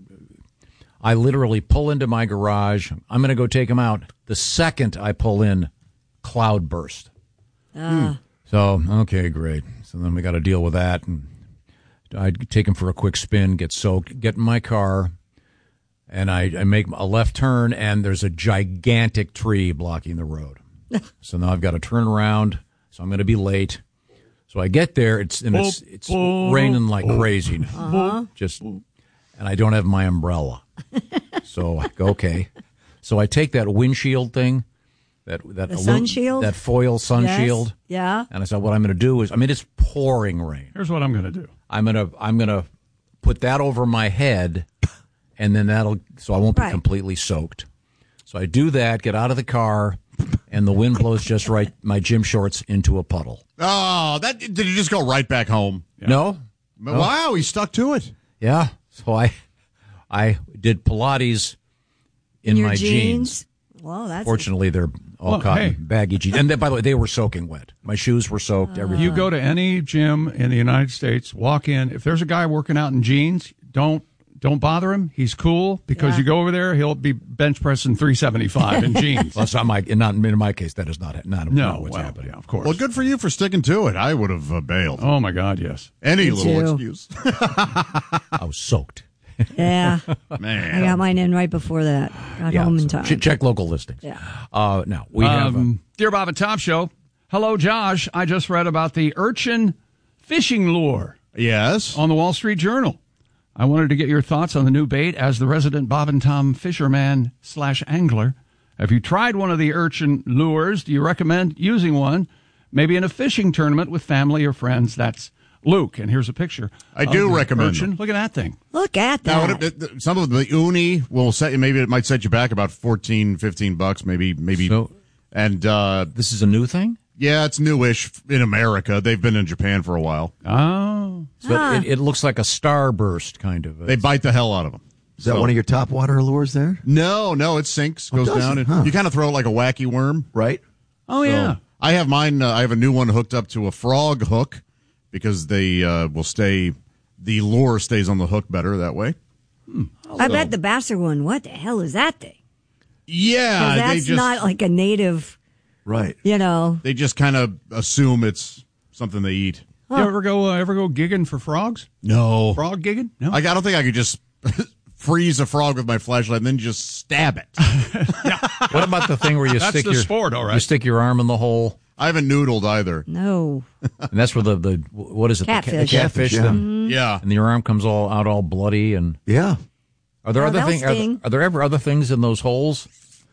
I literally pull into my garage. I'm going to go take him out. The second I pull in, cloud burst. Ah. So, okay, great. So then we got to deal with that. And I'd take him for a quick spin, get soaked, get in my car, and I, I make a left turn, and there's a gigantic tree blocking the road. So now I've got to turn around, so I'm going to be late. So I get there, it's and it's, it's raining like crazy now. Uh-huh. Just, and I don't have my umbrella. So I go, okay. So I take that windshield thing, that that The alu- sun shield? that foil sun Yes. shield. Yeah. And I said, what I'm going to do is, I mean, it's pouring rain. Here's what I'm going to do. I'm going to I'm going to put that over my head, and then that'll so I won't be Right. completely soaked. So I do that, get out of the car, and the wind blows just right my gym shorts into a puddle. Oh, that did you just go right back home? No? No. Wow, he stuck to it. Yeah. So I I did Pilates in, In your my jeans? Well, that's Fortunately, they're all Well, cotton, hey. baggy jeans. And then, by the way, they were soaking wet. My shoes were soaked. Everything. You go to any gym in the United States, walk in. If there's a guy working out in jeans, don't don't bother him. He's cool because Yeah. you go over there, he'll be bench pressing three seventy-five in jeans. Well, that's not my. Not in my case. That is not not, No, not what's well, happening. yeah, of course. Well, good for you for sticking to it. I would have uh, bailed. Oh my God, yes. Any Me little too. excuse. I was soaked. Yeah. Man. I got mine in right before that. Got Yeah, home in so time. ch- check local listings. Yeah. Uh, now we have. uh, Um, Dear Bob and Tom Show. Hello, Josh. I just read about the urchin fishing lure Yes. on the Wall Street Journal. I wanted to get your thoughts on the new bait as the resident Bob and Tom fisherman slash angler. Have you tried one of the urchin lures? Do you recommend using one? Maybe in a fishing tournament with family or friends. That's Luke. And here's a picture. I of do the recommend urchin. them. Look at that thing. Look at Now, that. it, it, some of the uni will set you. Maybe it might set you back about fourteen, fifteen bucks. Maybe, maybe. So- and uh, this is a new thing. yeah, it's newish in America. They've been in Japan for a while. Oh. So Ah. it, it looks like a starburst kind of. They bite the hell out of them. Is that So- one of your top water lures there? No, no, it sinks, Oh, goes does down. it? And Huh. You kind of throw it like a wacky worm. Right. Oh, So, yeah. I have mine. Uh, I have a new one hooked up to a frog hook because they uh, will stay. The lure stays on the hook better that way. I bet the Basser one, what the hell is that thing? Yeah, 'Cause they that's just not like a native, right? you know. they just kind of assume it's something they eat. You ever go uh, ever go gigging for frogs? No Frog gigging? No. I, I don't think I could just freeze a frog with my flashlight and then just stab it. What about the thing where you That's stick the your sport, all right. you stick your arm in the hole? I haven't noodled either. No. And that's where the, the what is it? Catfish. The, ca- the catfish. Catfish, yeah. then- Yeah. And your arm comes all out all bloody. And Yeah. are there Oh, other they'll things? Are, sting. there- are there ever other things in those holes?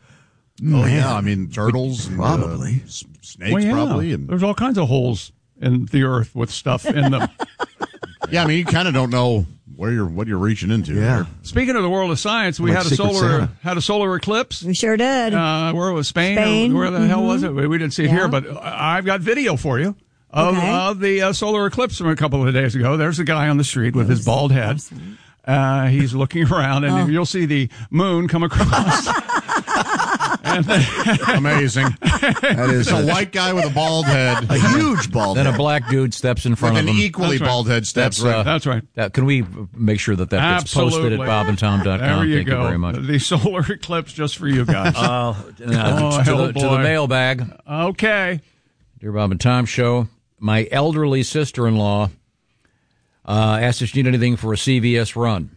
Oh yeah, I mean turtles, and, uh, Probably. s- snakes, Well, yeah. probably, and There's all kinds of holes in the earth with stuff in them. yeah, I mean you kind of don't know where you're what you're reaching into. Yeah. there. Speaking of the world of science, we Like had a Secret solar Santa. had a solar eclipse. We sure did. Uh, where was Spain? Spain. Or where the hell was it? We we didn't see it Yeah. here, but I've got video for you of, Okay. of the uh, solar eclipse from a couple of days ago. There's a guy on the street with his bald head. Uh, he's looking around, and Oh. you'll see the moon come across. and then, Amazing. That is It's a white guy with a bald head. a huge bald Then a head. black dude steps in front With of an him. equally That's right. bald head steps That's, uh, right. that's right. That, can we make sure that that gets posted Absolutely. at bob and tom dot com? There you Thank go. you very much. The solar eclipse just for you guys. Uh, Oh, to, the, hell to the boy. mailbag. Okay. Dear Bob and Tom Show, my elderly sister-in-law uh, asked if she needed anything for a C V S run.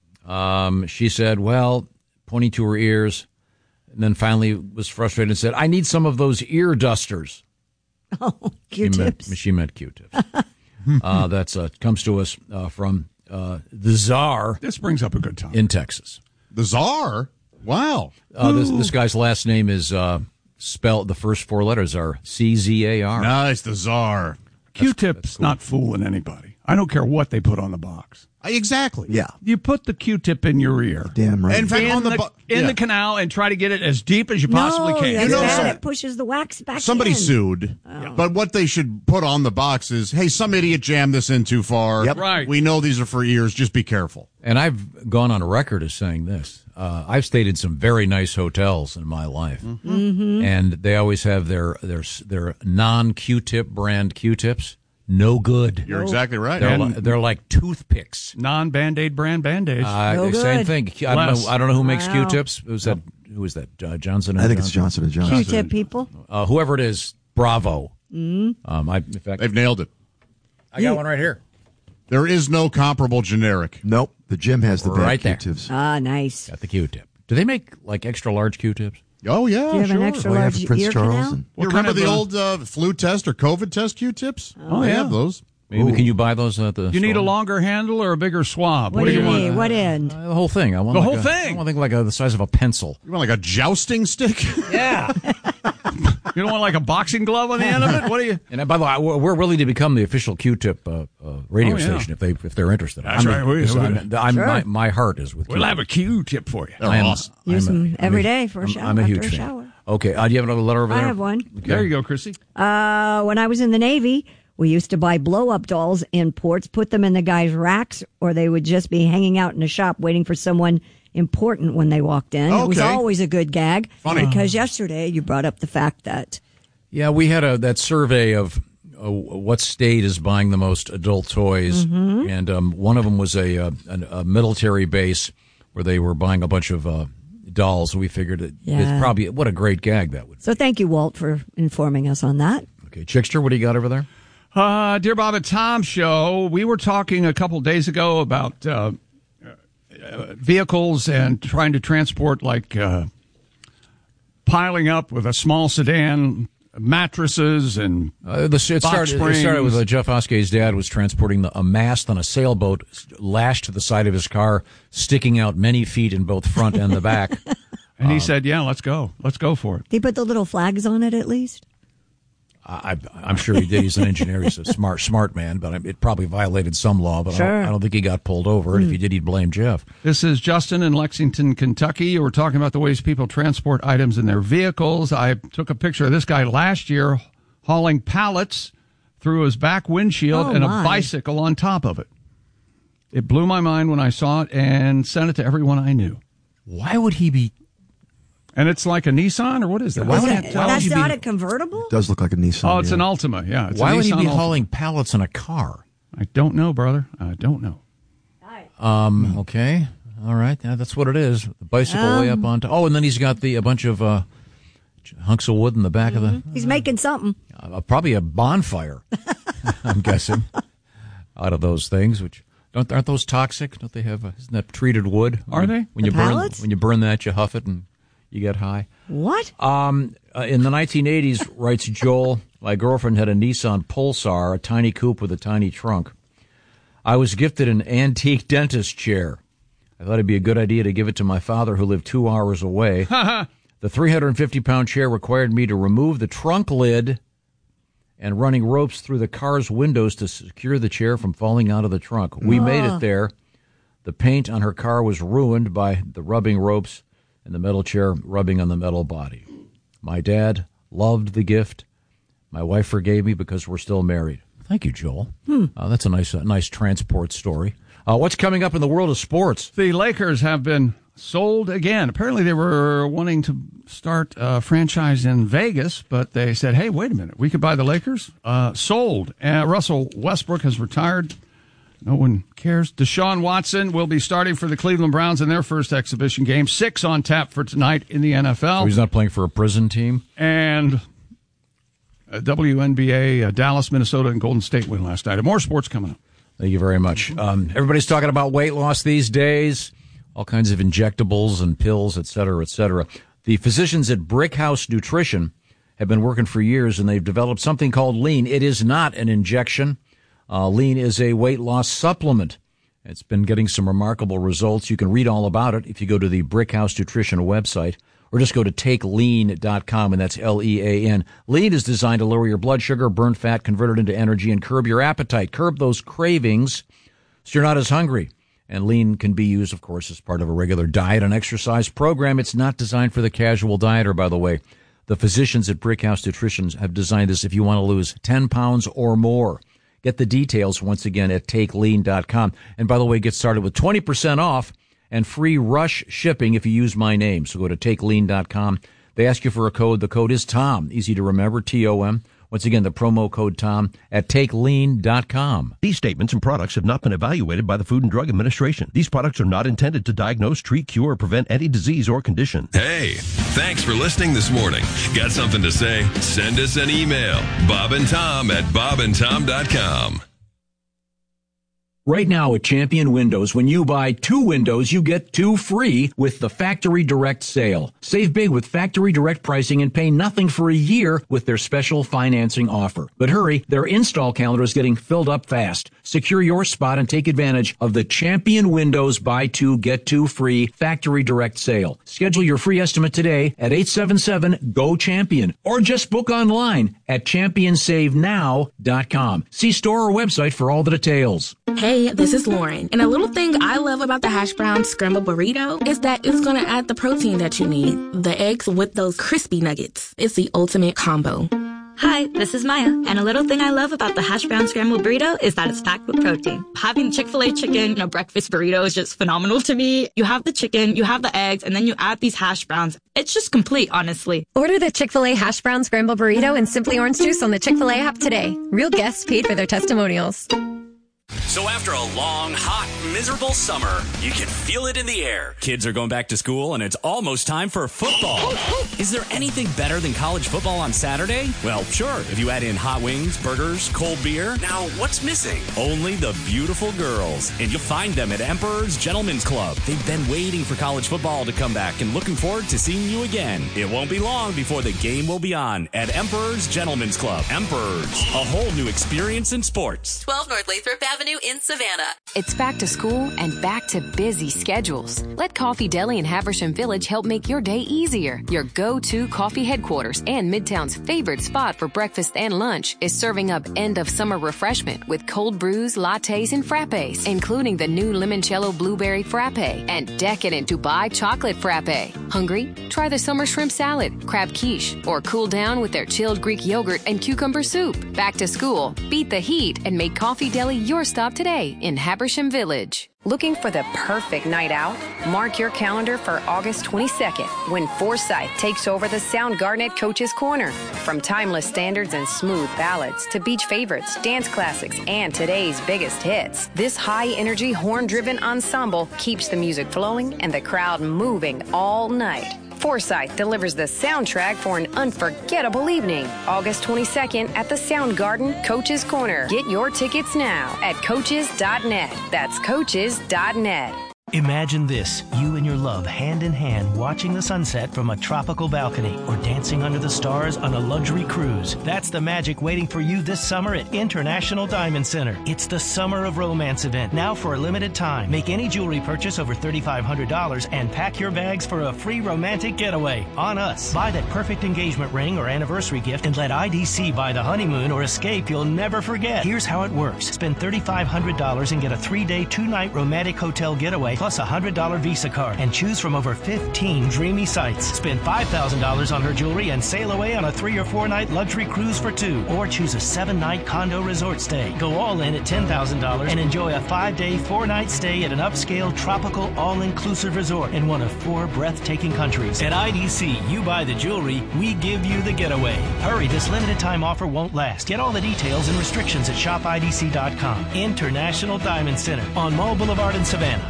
Um, she said, well, pointing to her ears, and then finally was frustrated and said, I need some of those ear dusters. Oh, She meant, Q-tips. she meant Q-tips. uh, that's uh, comes to us uh, from uh, the Czar This brings up a good time. in Texas. The czar. Wow. Uh, this, this guy's last name is uh, spelled, the first four letters are C Z A R. Nice, the czar. Q-tip's not fooling anybody. I don't care what they put on the box. Exactly. Yeah. You put the Q-tip in your ear. Damn right. In fact, in on the, the, bu- in yeah. the canal and try to get it as deep as you possibly no, can. that's You know, bad. some- It pushes the wax back Somebody in. sued, but what they should put on the box is, "Hey, some idiot jammed this in too far. Yep. Right. We know these are for ears. Just be careful." And I've gone on record as saying this. Uh, I've stayed in some very nice hotels in my life, Mm-hmm. and they always have their their their non Q-tip brand Q-tips. No good. You're exactly right. They're, And- li- they're like toothpicks. Non-Band-Aid brand Band-Aids. Uh, No same good. thing. I don't, Less. know, I don't know who makes Wow. Q-tips. Who's that? Who is that? Uh, Johnson. And I think it's Johnson and Johnson. Q-tip people. Uh, whoever it is, bravo. Mm-hmm. Um, I, in fact, They've nailed it. I got one right here. There is no comparable generic. Nope. The gym has the Right bad there. Q-tips. Ah, nice. Got the Q-tip. Do they make like extra large Q-tips? Oh yeah, Do you have sure. an extra Oh, yeah, large for Prince ear Charles canal? and- You remember kind of the a- old uh, flu test or COVID test Q-tips? Oh, They yeah. have those. Maybe Ooh. can you buy those at the? You need a store? longer handle or a bigger swab? What, do you want? need? What end? Uh, the whole thing. I want The like whole a- thing? I want think like a, the size of a pencil. You want like a jousting stick? Yeah. You don't want like a boxing glove on the end of it? What do you? And uh, by the way, we're we're willing to become the official Q-tip uh, uh, radio Oh, yeah. station if they if they're interested. That's I'm, right. We- because we- I'm, I'm, Sure. my, my heart is with. We'll have a Q-tip for you. They're I am- awesome. Use I'm a- them every I'm a- day for a I'm- shower. I'm a after huge a fan. shower. Okay, uh, do you have another letter over I there? have one. Okay. There you go, Chrissy. Uh, when I was in the Navy, we used to buy blow-up dolls in ports, put them in the guys' racks, or they would just be hanging out in a shop waiting for someone important when they walked in. It was Okay. always a good gag. Funny. Because yesterday you brought up the fact that Yeah, we had a that survey of uh, what state is buying the most adult toys, Mhm. and um, one of them was a, uh, a a military base where they were buying a bunch of uh, dolls. We figured it, Yeah. it's probably what a great gag that would. So thank you, Walt, for informing us on that. Okay, Chickster, what do you got over there? Uh, Dear Bob and Tom Show, we were talking a couple days ago about uh, uh, vehicles and trying to transport, like uh, piling up with a small sedan, mattresses and Uh, the, it, box started, it started springs. with uh, Jeff Oskey's dad was transporting the, a mast on a sailboat lashed to the side of his car, sticking out many feet in both front and the back. And he Um, said, yeah, let's go. Let's go for it. Did he put the little flags on it at least? I, I'm sure he did. He's an engineer. He's a smart, smart man, but it probably violated some law. But I, Sure. don't, I don't think he got pulled over. And if he did, he'd blame Jeff. This is Justin in Lexington, Kentucky. We're talking about the ways people transport items in their vehicles. I took a picture of this guy last year hauling pallets through his back windshield Oh, and a my. bicycle on top of it. It blew my mind when I saw it and sent it to everyone I knew. Why would he be? And it's like a Nissan, or what is that? Why would I it- can't why tell. would That's you be- not a convertible? It does look like a Nissan. Oh, it's yeah. an Altima. Yeah. It's Why a would he Nissan be Altima. hauling pallets in a car? I don't know, brother. I don't know. Um. Okay. All right. Yeah, that's what it is. The bicycle way up Um. onto. Oh, and then he's got the a bunch of uh, hunks of wood in the back of the. He's making something. Uh, probably a bonfire. I'm guessing out of those things, which don't aren't those toxic? Don't they have? Uh, isn't that treated wood? Are when, they? When you The burn pallets? when you burn that, you huff it and you get high. What? Um, uh, in the nineteen eighties, writes Joel, my girlfriend had a Nissan Pulsar, a tiny coupe with a tiny trunk. I was gifted an antique dentist chair. I thought it'd be a good idea to give it to my father, who lived two hours away. The three hundred fifty pound chair required me to remove the trunk lid and running ropes through the car's windows to secure the chair from falling out of the trunk. We made it there. The paint on her car was ruined by the rubbing ropes and the metal chair rubbing on the metal body. My dad loved the gift. My wife forgave me because we're still married. Thank you, Joel. Hmm. Uh, that's a nice, uh, nice transport story. Uh, what's coming up in the world of sports? The Lakers have been sold again. Apparently, they were wanting to start a franchise in Vegas, but they said, hey, wait a minute. We could buy the Lakers? Uh, sold. Uh, Russell Westbrook has retired. No one cares. Deshaun Watson will be starting for the Cleveland Browns in their first exhibition game. Six on tap for tonight in the N F L. So he's not playing for a prison team? And uh, W N B A, uh, Dallas, Minnesota, and Golden State win last night. And more sports coming up. Thank you very much. Um, everybody's talking about weight loss these days, all kinds of injectables and pills, et cetera, et cetera. The physicians at Brickhouse Nutrition have been working for years, and they've developed something called Lean. It is not an injection. Uh, Lean is a weight loss supplement. It's been getting some remarkable results. You can read all about it if you go to the Brickhouse Nutrition website, or just go to take lean dot com, and that's L E A N. Lean is designed to lower your blood sugar, burn fat, convert it into energy, and curb your appetite. Curb those cravings so you're not as hungry. And Lean can be used, of course, as part of a regular diet and exercise program. It's not designed for the casual dieter, by the way. The physicians at Brickhouse Nutrition have designed this if you want to lose ten pounds or more. Get the details once again at take lean dot com. And by the way, get started with twenty percent off and free rush shipping if you use my name. So go to take lean dot com. They ask you for a code. The code is TOM. Easy to remember, T O M. Once again, the promo code TOM at take lean dot com. These statements and products have not been evaluated by the Food and Drug Administration. These products are not intended to diagnose, treat, cure, or prevent any disease or condition. Hey, thanks for listening this morning. Got something to say? Send us an email. Bob and Tom at bob and tom dot com. Right now at Champion Windows, when you buy two windows, you get two free with the Factory Direct sale. Save big with Factory Direct pricing and pay nothing for a year with their special financing offer. But hurry, their install calendar is getting filled up fast. Secure your spot and take advantage of the Champion Windows buy two, get two free Factory Direct sale. Schedule your free estimate today at eight seven seven, G O, CHAMPION or just book online at champion save now dot com. See store or website for all the details. Hey, this is Lauren, and a little thing I love about the hash brown scrambled burrito is that it's going to add the protein that you need. The eggs with those crispy nuggets. It's the ultimate combo. Hi, this is Maya, and a little thing I love about the hash brown scrambled burrito is that it's packed with protein. Having Chick-fil-A chicken in a breakfast burrito is just phenomenal to me. You have the chicken, you have the eggs, and then you add these hash browns. It's just complete, honestly. Order the Chick-fil-A hash brown scrambled burrito and Simply Orange Juice on the Chick-fil-A app today. Real guests paid for their testimonials. So after a long, hot, miserable summer, you can feel it in the air. Kids are going back to school, and it's almost time for football. Is there anything better than college football on Saturday? Well, sure, if you add in hot wings, burgers, cold beer. Now, what's missing? Only the beautiful girls. And you'll find them at Emperor's Gentlemen's Club. They've been waiting for college football to come back and looking forward to seeing you again. It won't be long before the game will be on at Emperor's Gentlemen's Club. Emperor's, a whole new experience in sports. twelve North Lathrop Avenue in Savannah. It's back to school and back to busy schedules. Let Coffee Deli in Haversham Village help make your day easier. Your go-to coffee headquarters and Midtown's favorite spot for breakfast and lunch is serving up end-of-summer refreshment with cold brews, lattes, and frappes, including the new limoncello blueberry frappe and decadent Dubai chocolate frappe. Hungry? try the summer shrimp salad, crab quiche, or cool down with their chilled Greek yogurt and cucumber soup. Back to school, beat the heat, and make Coffee Deli your stop today in Habersham Village. Looking for the perfect night out? Mark your calendar for August twenty-second, when Forsyth takes over the Soundgarden at Coach's Corner. From timeless standards and smooth ballads to beach favorites, dance classics, and today's biggest hits, this high-energy, horn-driven ensemble keeps the music flowing and the crowd moving all night. Forsyth delivers the soundtrack for an unforgettable evening. August twenty-second at the Soundgarden, Coach's Corner. Get your tickets now at coaches dot net. That's coaches dot net. Imagine this, you and your love hand in hand watching the sunset from a tropical balcony or dancing under the stars on a luxury cruise. That's the magic waiting for you this summer at International Diamond Center. It's the Summer of Romance event, now for a limited time. Make any jewelry purchase over three thousand five hundred dollars and pack your bags for a free romantic getaway on us. Buy that perfect engagement ring or anniversary gift and let I D C buy the honeymoon or escape you'll never forget. Here's how it works. Spend three thousand five hundred dollars and get a three-day, two-night romantic hotel getaway plus a one hundred dollars Visa card and choose from over fifteen dreamy sites. Spend five thousand dollars on her jewelry and sail away on a three or four night luxury cruise for two. Or choose a seven night condo resort stay. Go all in at ten thousand dollars and enjoy a five day, four night stay at an upscale, tropical, all-inclusive resort in one of four breathtaking countries. At I D C, you buy the jewelry, we give you the getaway. Hurry, this limited time offer won't last. Get all the details and restrictions at shop I D C dot com. International Diamond Center on Mall Boulevard in Savannah.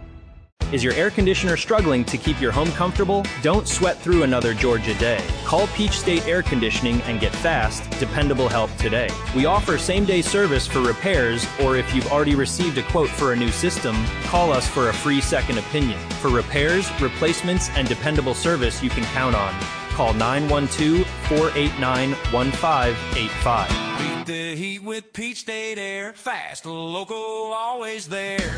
Is your air conditioner struggling to keep your home comfortable? Don't sweat through another Georgia day. Call Peach State Air Conditioning and get fast, dependable help today. We offer same-day service for repairs, or if you've already received a quote for a new system, call us for a free second opinion. For repairs, replacements, and dependable service you can count on. Call nine one two, four eight nine, one five eight five. Beat the heat with Peach State Air. Fast, local, always there.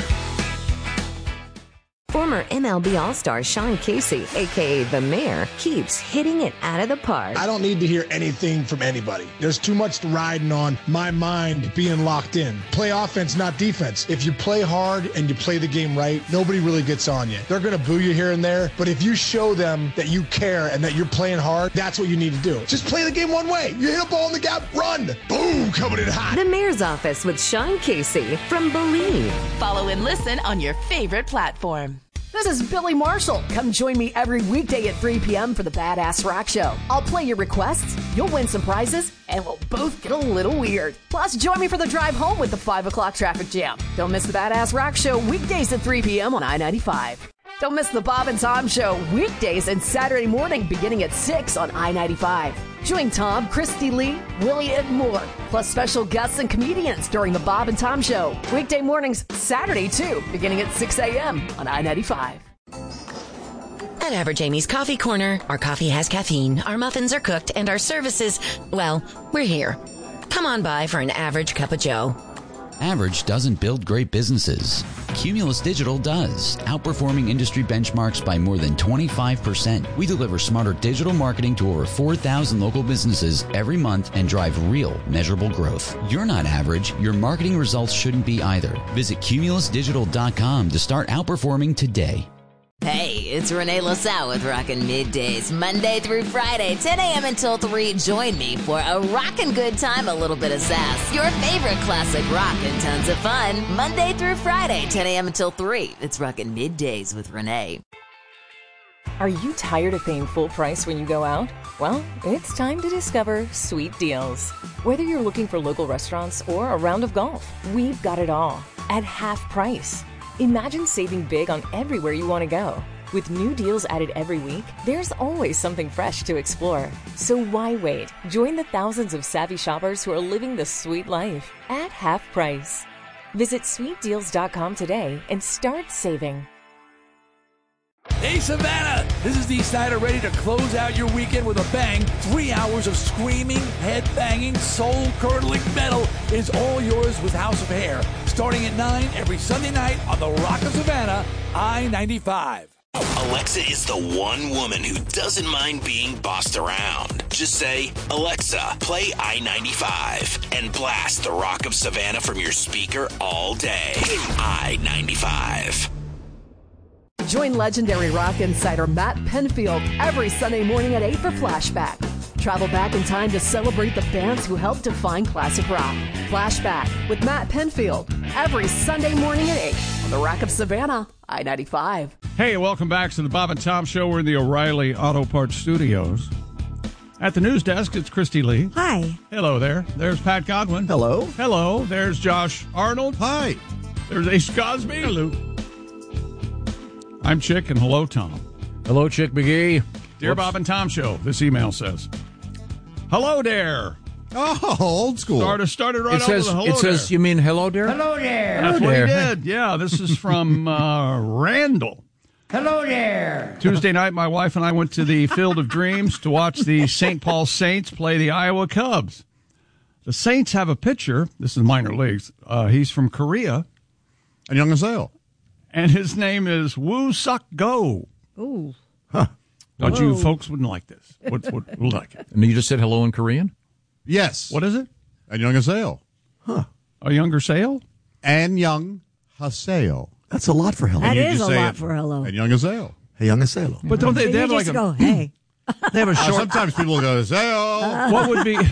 Former M L B All-Star Sean Casey, a k a. The Mayor, keeps hitting it out of the park. I don't need to hear anything from anybody. There's too much riding on my mind being locked in. Play offense, not defense. If you play hard and you play the game right, nobody really gets on you. They're going to boo you here and there, but if you show them that you care and that you're playing hard, that's what you need to do. Just play the game one way. You hit a ball in the gap, run. Boom, coming in hot. The Mayor's Office with Sean Casey from Believe. Follow and listen on your favorite platform. This is Billy Marshall. Come join me every weekday at three p.m. for the Badass Rock Show. I'll play your requests, you'll win some prizes, and we'll both get a little weird. Plus, join me for the drive home with the five o'clock traffic jam. Don't miss the Badass Rock Show weekdays at three p.m. on I ninety-five. Don't miss the Bob and Tom Show weekdays and Saturday morning beginning at six on I ninety-five. Join Tom, Christy Lee, Willie, and more, plus special guests and comedians during the Bob and Tom Show. Weekday mornings, Saturday too, beginning at six a.m. on I ninety-five. At Average Amy's Coffee Corner, our coffee has caffeine, our muffins are cooked, and our services, well, we're here. Come on by for an average cup of joe. Average doesn't build great businesses. Cumulus Digital does, outperforming industry benchmarks by more than twenty-five percent. We deliver smarter digital marketing to over four thousand local businesses every month and drive real, measurable growth. You're not average. Your marketing results shouldn't be either. Visit cumulus digital dot com to start outperforming today. Hey, it's Renee LaSalle with Rockin' Middays, Monday through Friday, ten a.m. until three. Join me for a rockin' good time, a little bit of sass, your favorite classic rock, and tons of fun. Monday through Friday, ten a.m. until three. It's Rockin' Middays with Renee. Are you tired of paying full price when you go out? Well, it's time to discover Sweet Deals. Whether you're looking for local restaurants or a round of golf, we've got it all at half price. Imagine saving big on everywhere you want to go. With new deals added every week, there's always something fresh to explore. So why wait? Join the thousands of savvy shoppers who are living the sweet life at half price. Visit sweet deals dot com today and start saving. Hey, Savannah! This is Dee Snider, ready to close out your weekend with a bang. Three hours of screaming, head-banging, soul-curdling metal is all yours with House of Hair. Starting at nine every Sunday night on the Rock of Savannah, I ninety-five. Alexa is the one woman who doesn't mind being bossed around. Just say, Alexa, play I ninety-five, and blast the Rock of Savannah from your speaker all day. I ninety-five. Join legendary rock insider Matt Penfield every Sunday morning at eight for Flashback. Travel back in time to celebrate the bands who helped define classic rock. Flashback with Matt Penfield every Sunday morning at eight on the Rock of Savannah, I ninety-five. Hey, welcome back to the Bob and Tom Show. We're in the O'Reilly Auto Parts Studios. At the news desk, it's Christy Lee. Hi. Hello there. There's Pat Godwin. Hello. Hello. There's Josh Arnold. Hi. There's Ace Cosby. Hello. I'm Chick, and hello, Tom. Hello, Chick McGee. Dear Whoops. Bob and Tom Show, this email says, hello there. Oh, old school. Started, started right It over says, the hello it says, there. you mean hello there? Hello there. That's Hello what there. he did. Yeah, this is from uh, Randall. Hello there. Tuesday night, my wife and I went to the Field of Dreams to watch the Saint Paul Saints play the Iowa Cubs. The Saints have a pitcher. This is minor leagues. Uh, he's from Korea. And Young Azale. And his name is Woo Suk Go. Ooh. Huh. Thought Whoa. you folks wouldn't like this. Would, would, would like it. And you just said hello in Korean? Yes. What is it? And Young Azale. Huh. A younger sale? And Young Haseo. That's a lot for hello. That And you is just a say lot it, for hello. And Young Azale. Hey, Young Azale. But don't they, they You have like just a... go, hey. They have a Uh, short... sometimes people go, Azale. What would be...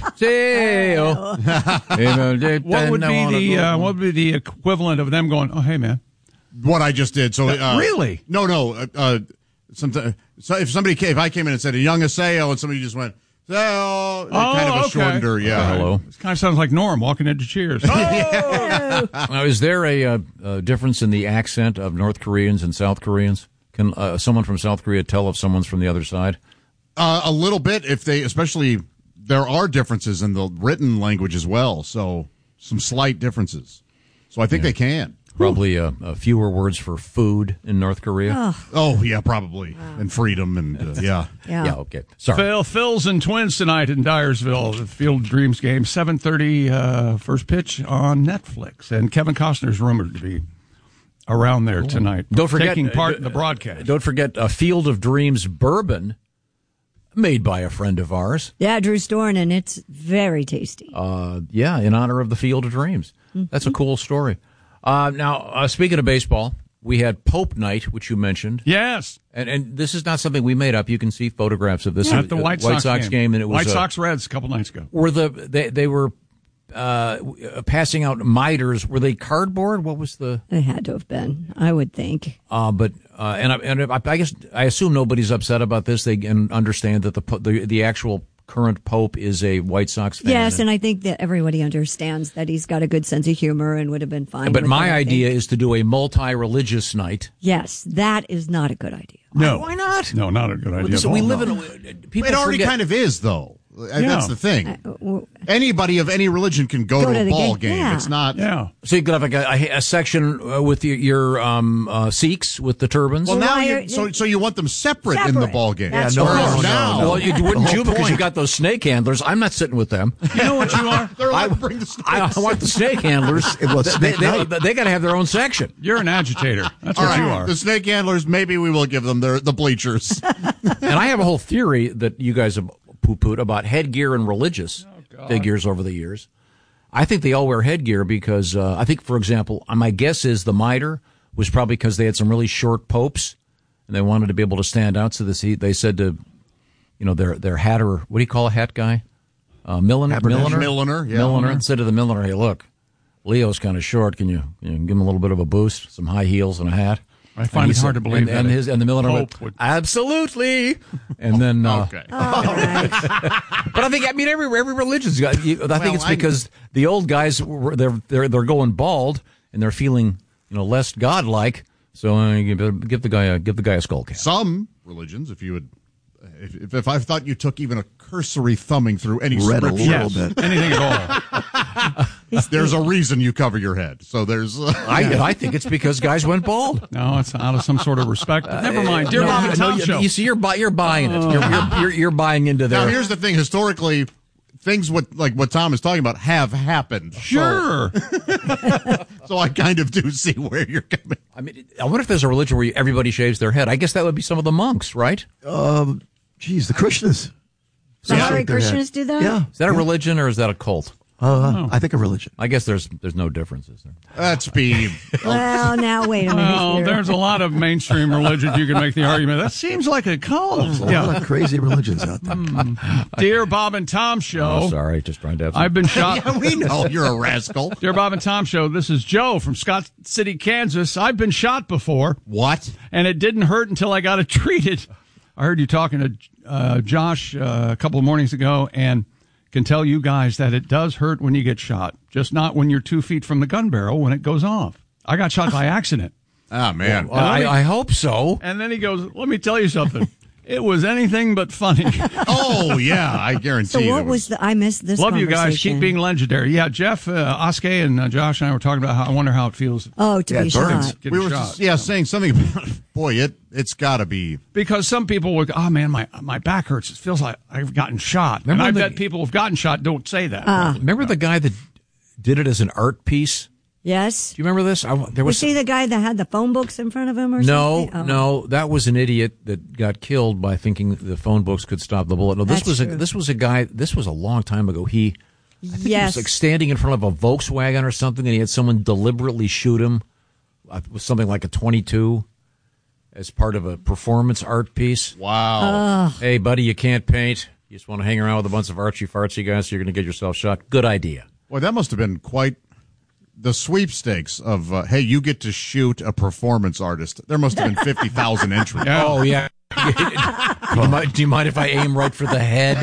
What would be the uh, what would be the equivalent of them going, oh, hey, man? What I just did. So uh, Really? No, no. Uh, uh, sometimes, so if somebody came, if I came in and said a Young Aseo and somebody just went, Aseo, Oh, kind of a okay. shorter, yeah. Hello. This kind of sounds like Norm walking into Cheers. Yeah. Now, is there a, uh uh difference in the accent of North Koreans and South Koreans? Can uh, someone from South Korea tell if someone's from the other side? Uh, a little bit, if they, especially, there are differences in the written language as well. So some slight differences. So I think Yeah. they can. Probably uh, uh, fewer words for food in North Korea. Oh, Oh yeah, probably, and freedom, and uh, yeah. yeah. Yeah, okay. Sorry. Phil, Phil's and Twins tonight in Dyersville, the Field of Dreams game, seven thirty, uh, first pitch on Netflix. And Kevin Costner's rumored to be around there tonight. Don't forget taking part uh, in the broadcast. Don't forget a Field of Dreams bourbon made by a friend of ours. Yeah, Drew Storn, and it's very tasty. Uh, yeah, in honor of the Field of Dreams. Mm-hmm. That's a cool story. Uh, now, uh, speaking of baseball, we had Pope Night, which you mentioned. Yes. And and this is not something we made up. You can see photographs of this At the White, White Sox, Sox game. game. and it was White uh, Sox Reds a couple nights ago. Were the they they were uh, passing out miters? Were they cardboard? What was the? It had to have been, I would think. Uh, but uh, and I, and I, I guess I assume nobody's upset about this. They can understand that the po- the the actual current Pope is a White Sox fan. Yes, and I think that everybody understands that he's got a good sense of humor and would have been fine. But with my it, I idea think. is to do a multi-religious night. Yes, that is not a good idea. No. Why not? No, not a good idea. So at we all. live No. in a, people It already forget- kind of is, though. Yeah. That's the thing. Uh, w- Anybody of any religion can go, Go to to a the ball game, game. yeah. It's not. Yeah. So you could have like a, a, a section uh, with your, your um, uh, Sikhs with the turbans. Well, now why you are- so so you want them separate, in the Separate. ball game. That's Whereas right. No, now, well, you the wouldn't whole you because you point- got those snake handlers. I'm not sitting with them. You know what you are? They're allowed I- to bring the snakes. I, I want the snake handlers. It was they snake they, night. they, they got to have their own section. You're an agitator. That's All what right, you are. the snake handlers. Maybe we will give them their the bleachers. And I have a whole theory that you guys have poo-pooed about headgear and religious figures over the years. I think they all wear headgear because uh, I think, for example, my guess is the mitre was probably because they had some really short popes and they wanted to be able to stand out. So this, they said to, you know, their their hatter, what do you call a hat guy? Uh, milliner, milliner, Milliner, yeah. milliner. Said to the milliner, "Hey, look, Leo's kind of short. Can you, you know, give him a little bit of a boost? Some high heels and a hat." I find And it he hard said- to believe and, that and a his and the milliner pope went, would- absolutely. And then, uh, Okay. All right. but I think I mean every every religion's got. You, I think Well, it's I- because the old guys were they're they're they're going bald and they're feeling you know less godlike. So uh, you better give the guy a give the guy a skull cap. Some religions, if you would, if, if I thought you took even a cursory thumbing through any Read a scripture, little bit. Anything at all. there's a reason you cover your head. So there's. Uh, I I think it's because guys went bald. No, it's out of some sort of respect. But never mind. Dear No, Bob you, and no, Tom you, Show. you see, you're buy, you're buying it. You're, you're, you're, you're buying into Now their. here's the thing: historically, things what like what Tom is talking about have happened. Sure. So, so I kind of do see where you're coming. I mean, I wonder if there's a religion where everybody shaves their head. I guess that would be some of the monks, right? Um, geez, the Krishnas. The Yeah. Hare Krishnas do that? Yeah. Is that a religion or is that a cult? Uh, I think a religion. I guess there's there's no difference, is there? That's be. Well, now wait a minute. Well, here. there's a lot of mainstream religions you can make the argument. That seems like a cult. There's a lot of crazy religions out there. Mm. Dear Bob and Tom Show. Oh, sorry, just trying to have some. I've been shot. Yeah, we know you're a rascal. Dear Bob and Tom Show, this is Joe from Scott City, Kansas. I've been shot before. What? And it didn't hurt until I got it treated. I heard you talking to uh, Josh uh, a couple of mornings ago, and can tell you guys that it does hurt when you get shot, just not when you're two feet from the gun barrel when it goes off. I got shot by accident. Ah, man. Well, I, I hope so. And then he goes, let me tell you something. It was anything but funny. Oh, yeah, I guarantee So you. what was the? I missed this. Love you guys. conversation. Keep being legendary. Yeah, Jeff, uh, Oskay, and uh, Josh and I were talking about how I wonder how it feels. Oh, to Yeah, be it burns. shot. Getting We were shot. just, yeah, saying something about, boy, it, it's got to be. Because some people would, oh man, my my back hurts. It feels like I've gotten shot. Remember and I the- bet people who've gotten shot don't say that. Ah. Remember the guy that did it as an art piece? Yes. Do you remember this? I, there Was was he the guy that had the phone books in front of him, or no, something? Oh. no. That was an idiot that got killed by thinking the phone books could stop the bullet. No, this That's was a, true. this was a guy. This was a long time ago. He, I think he Yes. was like standing in front of a Volkswagen or something, and he had someone deliberately shoot him uh, with something like a twenty-two as part of a performance art piece. Wow. Hey, buddy, you can't paint. You just want to hang around with a bunch of artsy fartsy guys, so you're going to get yourself shot. Good idea. Boy, that must have been quite the sweepstakes of, uh, hey, you get to shoot a performance artist. There must have been fifty thousand entries. Yeah. Oh, yeah. do, you mind, do you mind if I aim right for the head?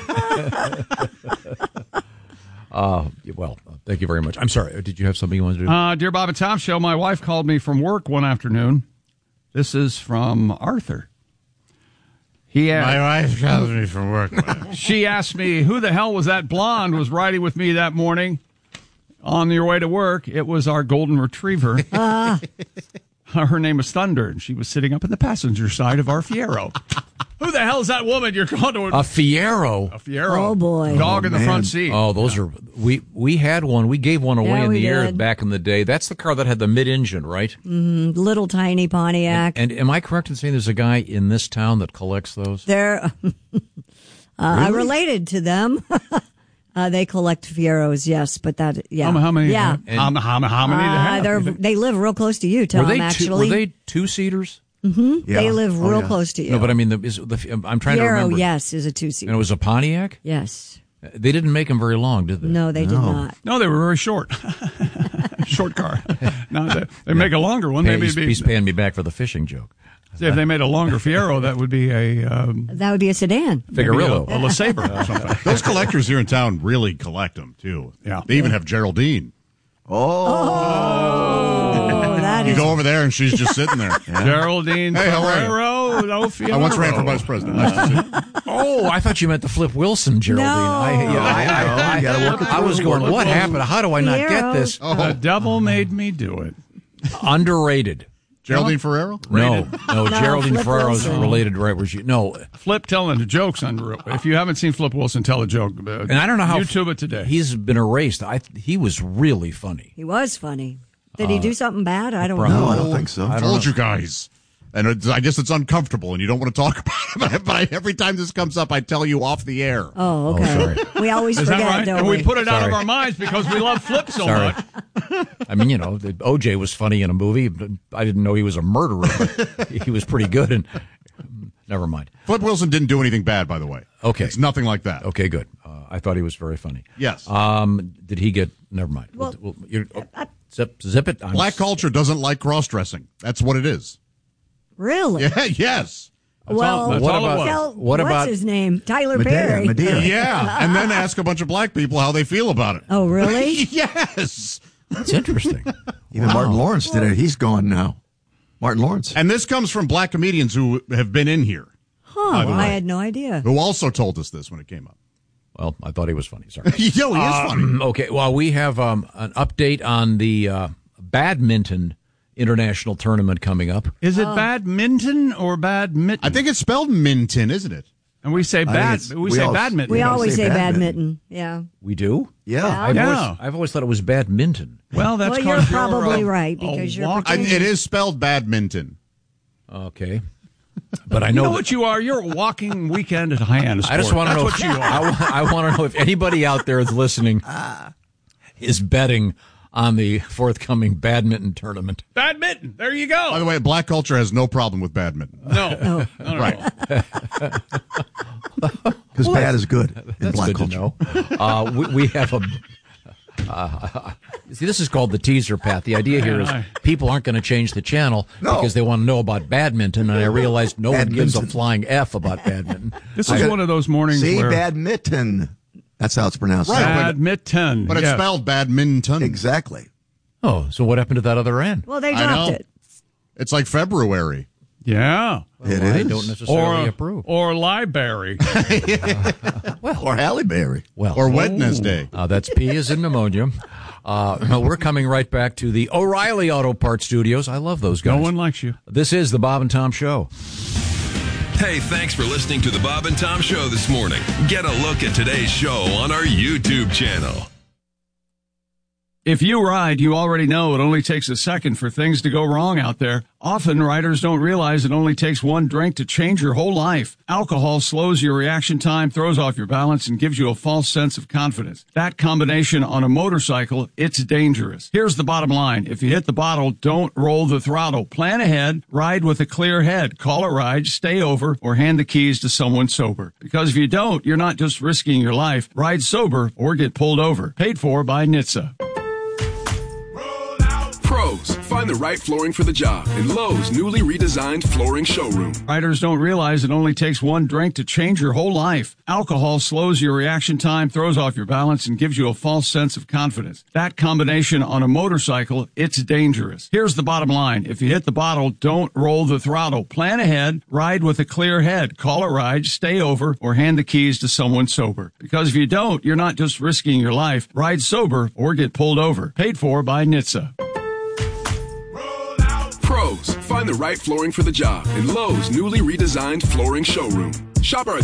uh, well, thank you very much. I'm sorry. Did you have something you wanted to do? Uh, Dear Bob and Tom Show, my wife called me from work one afternoon. This is from Arthur. He My asked, wife calls me from work. she asked me, who the hell was that blonde was riding with me that morning on your way to work? It was our golden retriever. Ah. Her name was Thunder, and she was sitting up in the passenger side of our Fiero. Who the hell is that woman you're going to? A Fiero. A Fiero. Oh, boy. Dog Oh, in the man. front seat. Oh, those are we we had one. We gave one away Yeah, in we the air did. back in the day. That's the car that had the mid-engine, right? Mm, little tiny Pontiac. And am I correct in saying there's a guy in this town that collects those? They're uh, I related to them. uh, they collect Fieros, yes, but that yeah, How, how many? yeah. How, how, how many Uh, they have? they're they live real close to you, Tom. were they two, actually, were they two seaters? Mm-hmm. Yeah. They live Oh, real yeah. close to you. No, but I mean, the, is the, I'm trying to Fiero, remember. yes, is a two seater. And it was a Pontiac. Yes. They didn't make them very long, did they? No, they did No. not. No, they were very short. Short car. No, they, they make a longer one. Pay- Maybe he's, it'd be, he's paying me back for the fishing joke. if they made a longer Fiero, that would be a um, That would be a sedan. maybe Figuerillo. a, a LeSabre or something. Those collectors here in town really collect them, too. Yeah. They even have Geraldine. Oh, that You is go over there, and she's just sitting there. Geraldine Hey, how are you? Ferrero, no Fiero. I once ran for vice president. Nice to see you. Oh, I thought you meant the Flip Wilson Geraldine. No. I, yeah, I, I, I, You gotta work it I was through. going, what happened? How do I not get Fieros. this? The devil made me do it. Underrated. Geraldine Ferrero? No, no, No, Geraldine Flip Ferrero's Wilson. related right where she. No, Flip telling the jokes under it. If you haven't seen Flip Wilson tell a joke, uh, and I don't know how YouTube it today. He's been erased. I he was really funny. He was funny. Did he do something bad? I don't probably- know. No, I don't think so. I told you guys. And it's, I guess it's uncomfortable, and you don't want to talk about it. But I, every time this comes up, I tell you off the air. Oh, okay. we always Is forget, that right? don't And we we? put it out of Sorry. our minds because we love Flip so Sorry. much. I mean, you know, the, O J was funny in a movie. But I didn't know he was a murderer. But he was pretty good. And never mind. Flip Wilson didn't do anything bad, by the way. Okay. It's nothing like that. Okay, good. Uh, I thought he was very funny. Yes. Um, did he get? Never mind. Well, We'll- we'll- you're- oh, zip, zip it. I'm Black s- culture doesn't like cross-dressing. That's what it is. Really? Yeah, yes. Well, that's What all it about- was. tell, what what's about- his name? Tyler Medea, Perry. Medea. Yeah. And then ask a bunch of black people how they feel about it. Oh, really? Yes. That's interesting. Even Martin Lawrence did it. He's gone now. Martin Lawrence. And this comes from black comedians who have been in here, Huh, By the I way. had no idea. who also told us this when it came up. Well, I thought he was funny. Sorry. Yo, he is funny. Um, okay. Well, we have um, an update on the uh, badminton international tournament coming up. Is it badminton or badminton? I think it's spelled Minton, isn't it? And we say I think bad. it's- We, we say all- badminton. We don't always say say badminton. badminton. Yeah. We do? Yeah. I've, Yeah. always, I've always thought it was badminton. Well, that's Well, you're 'cause probably a- right a because you're walk- I, pretending. it is spelled badminton. Okay. But I know, you know that, what you are. You're a walking weekend at Hyannis Sport. I just want to know That's what you are. I, I want to know if anybody out there is listening is betting on the forthcoming badminton tournament. Badminton. There you go. By the way, Black culture has no problem with badminton. No. no, no, no right. Because well, bad is good in that's black good culture. To know. Uh, we, we have a. Uh, see, this is called the teaser, Pat. The idea here is people aren't going to change the channel no. because they want to know about badminton, and I realized no one gives a flying F about badminton. This is one of those mornings See, where... badminton. That's how it's pronounced. Right, badminton. But it's yes. spelled badminton. Exactly. Oh, so what happened to that other end? Well, they dropped it. It's like February. Yeah. Well, it I is. don't necessarily or, approve. Or Library. well, or Halle Berry. Well, or Wednesday. Uh, that's P as in pneumonia. Uh, we're coming right back to the O'Reilly Auto Parts Studios. I love those guys. No one likes you. This is the Bob and Tom Show. Hey, thanks for listening to the Bob and Tom Show this morning. Get a look at today's show on our YouTube channel. If you ride, you already know it only takes a second for things to go wrong out there. Often, riders don't realize it only takes one drink to change your whole life. Alcohol slows your reaction time, throws off your balance, and gives you a false sense of confidence. That combination on a motorcycle, it's dangerous. Here's the bottom line. If you hit the bottle, don't roll the throttle. Plan ahead, ride with a clear head. Call a ride, stay over, or hand the keys to someone sober. Because if you don't, you're not just risking your life. Ride sober or get pulled over. Paid for by N H T S A. Pros, find the right flooring for the job in Lowe's newly redesigned flooring showroom. Riders don't realize it only takes one drink to change your whole life. Alcohol slows your reaction time, throws off your balance, and gives you a false sense of confidence. That combination on a motorcycle, it's dangerous. Here's the bottom line. If you hit the bottle, don't roll the throttle. Plan ahead, ride with a clear head. Call a ride, stay over, or hand the keys to someone sober. Because if you don't, you're not just risking your life. Ride sober or get pulled over. Paid for by N H T S A. Pros, find the right flooring for the job in Lowe's newly redesigned flooring showroom. Shop our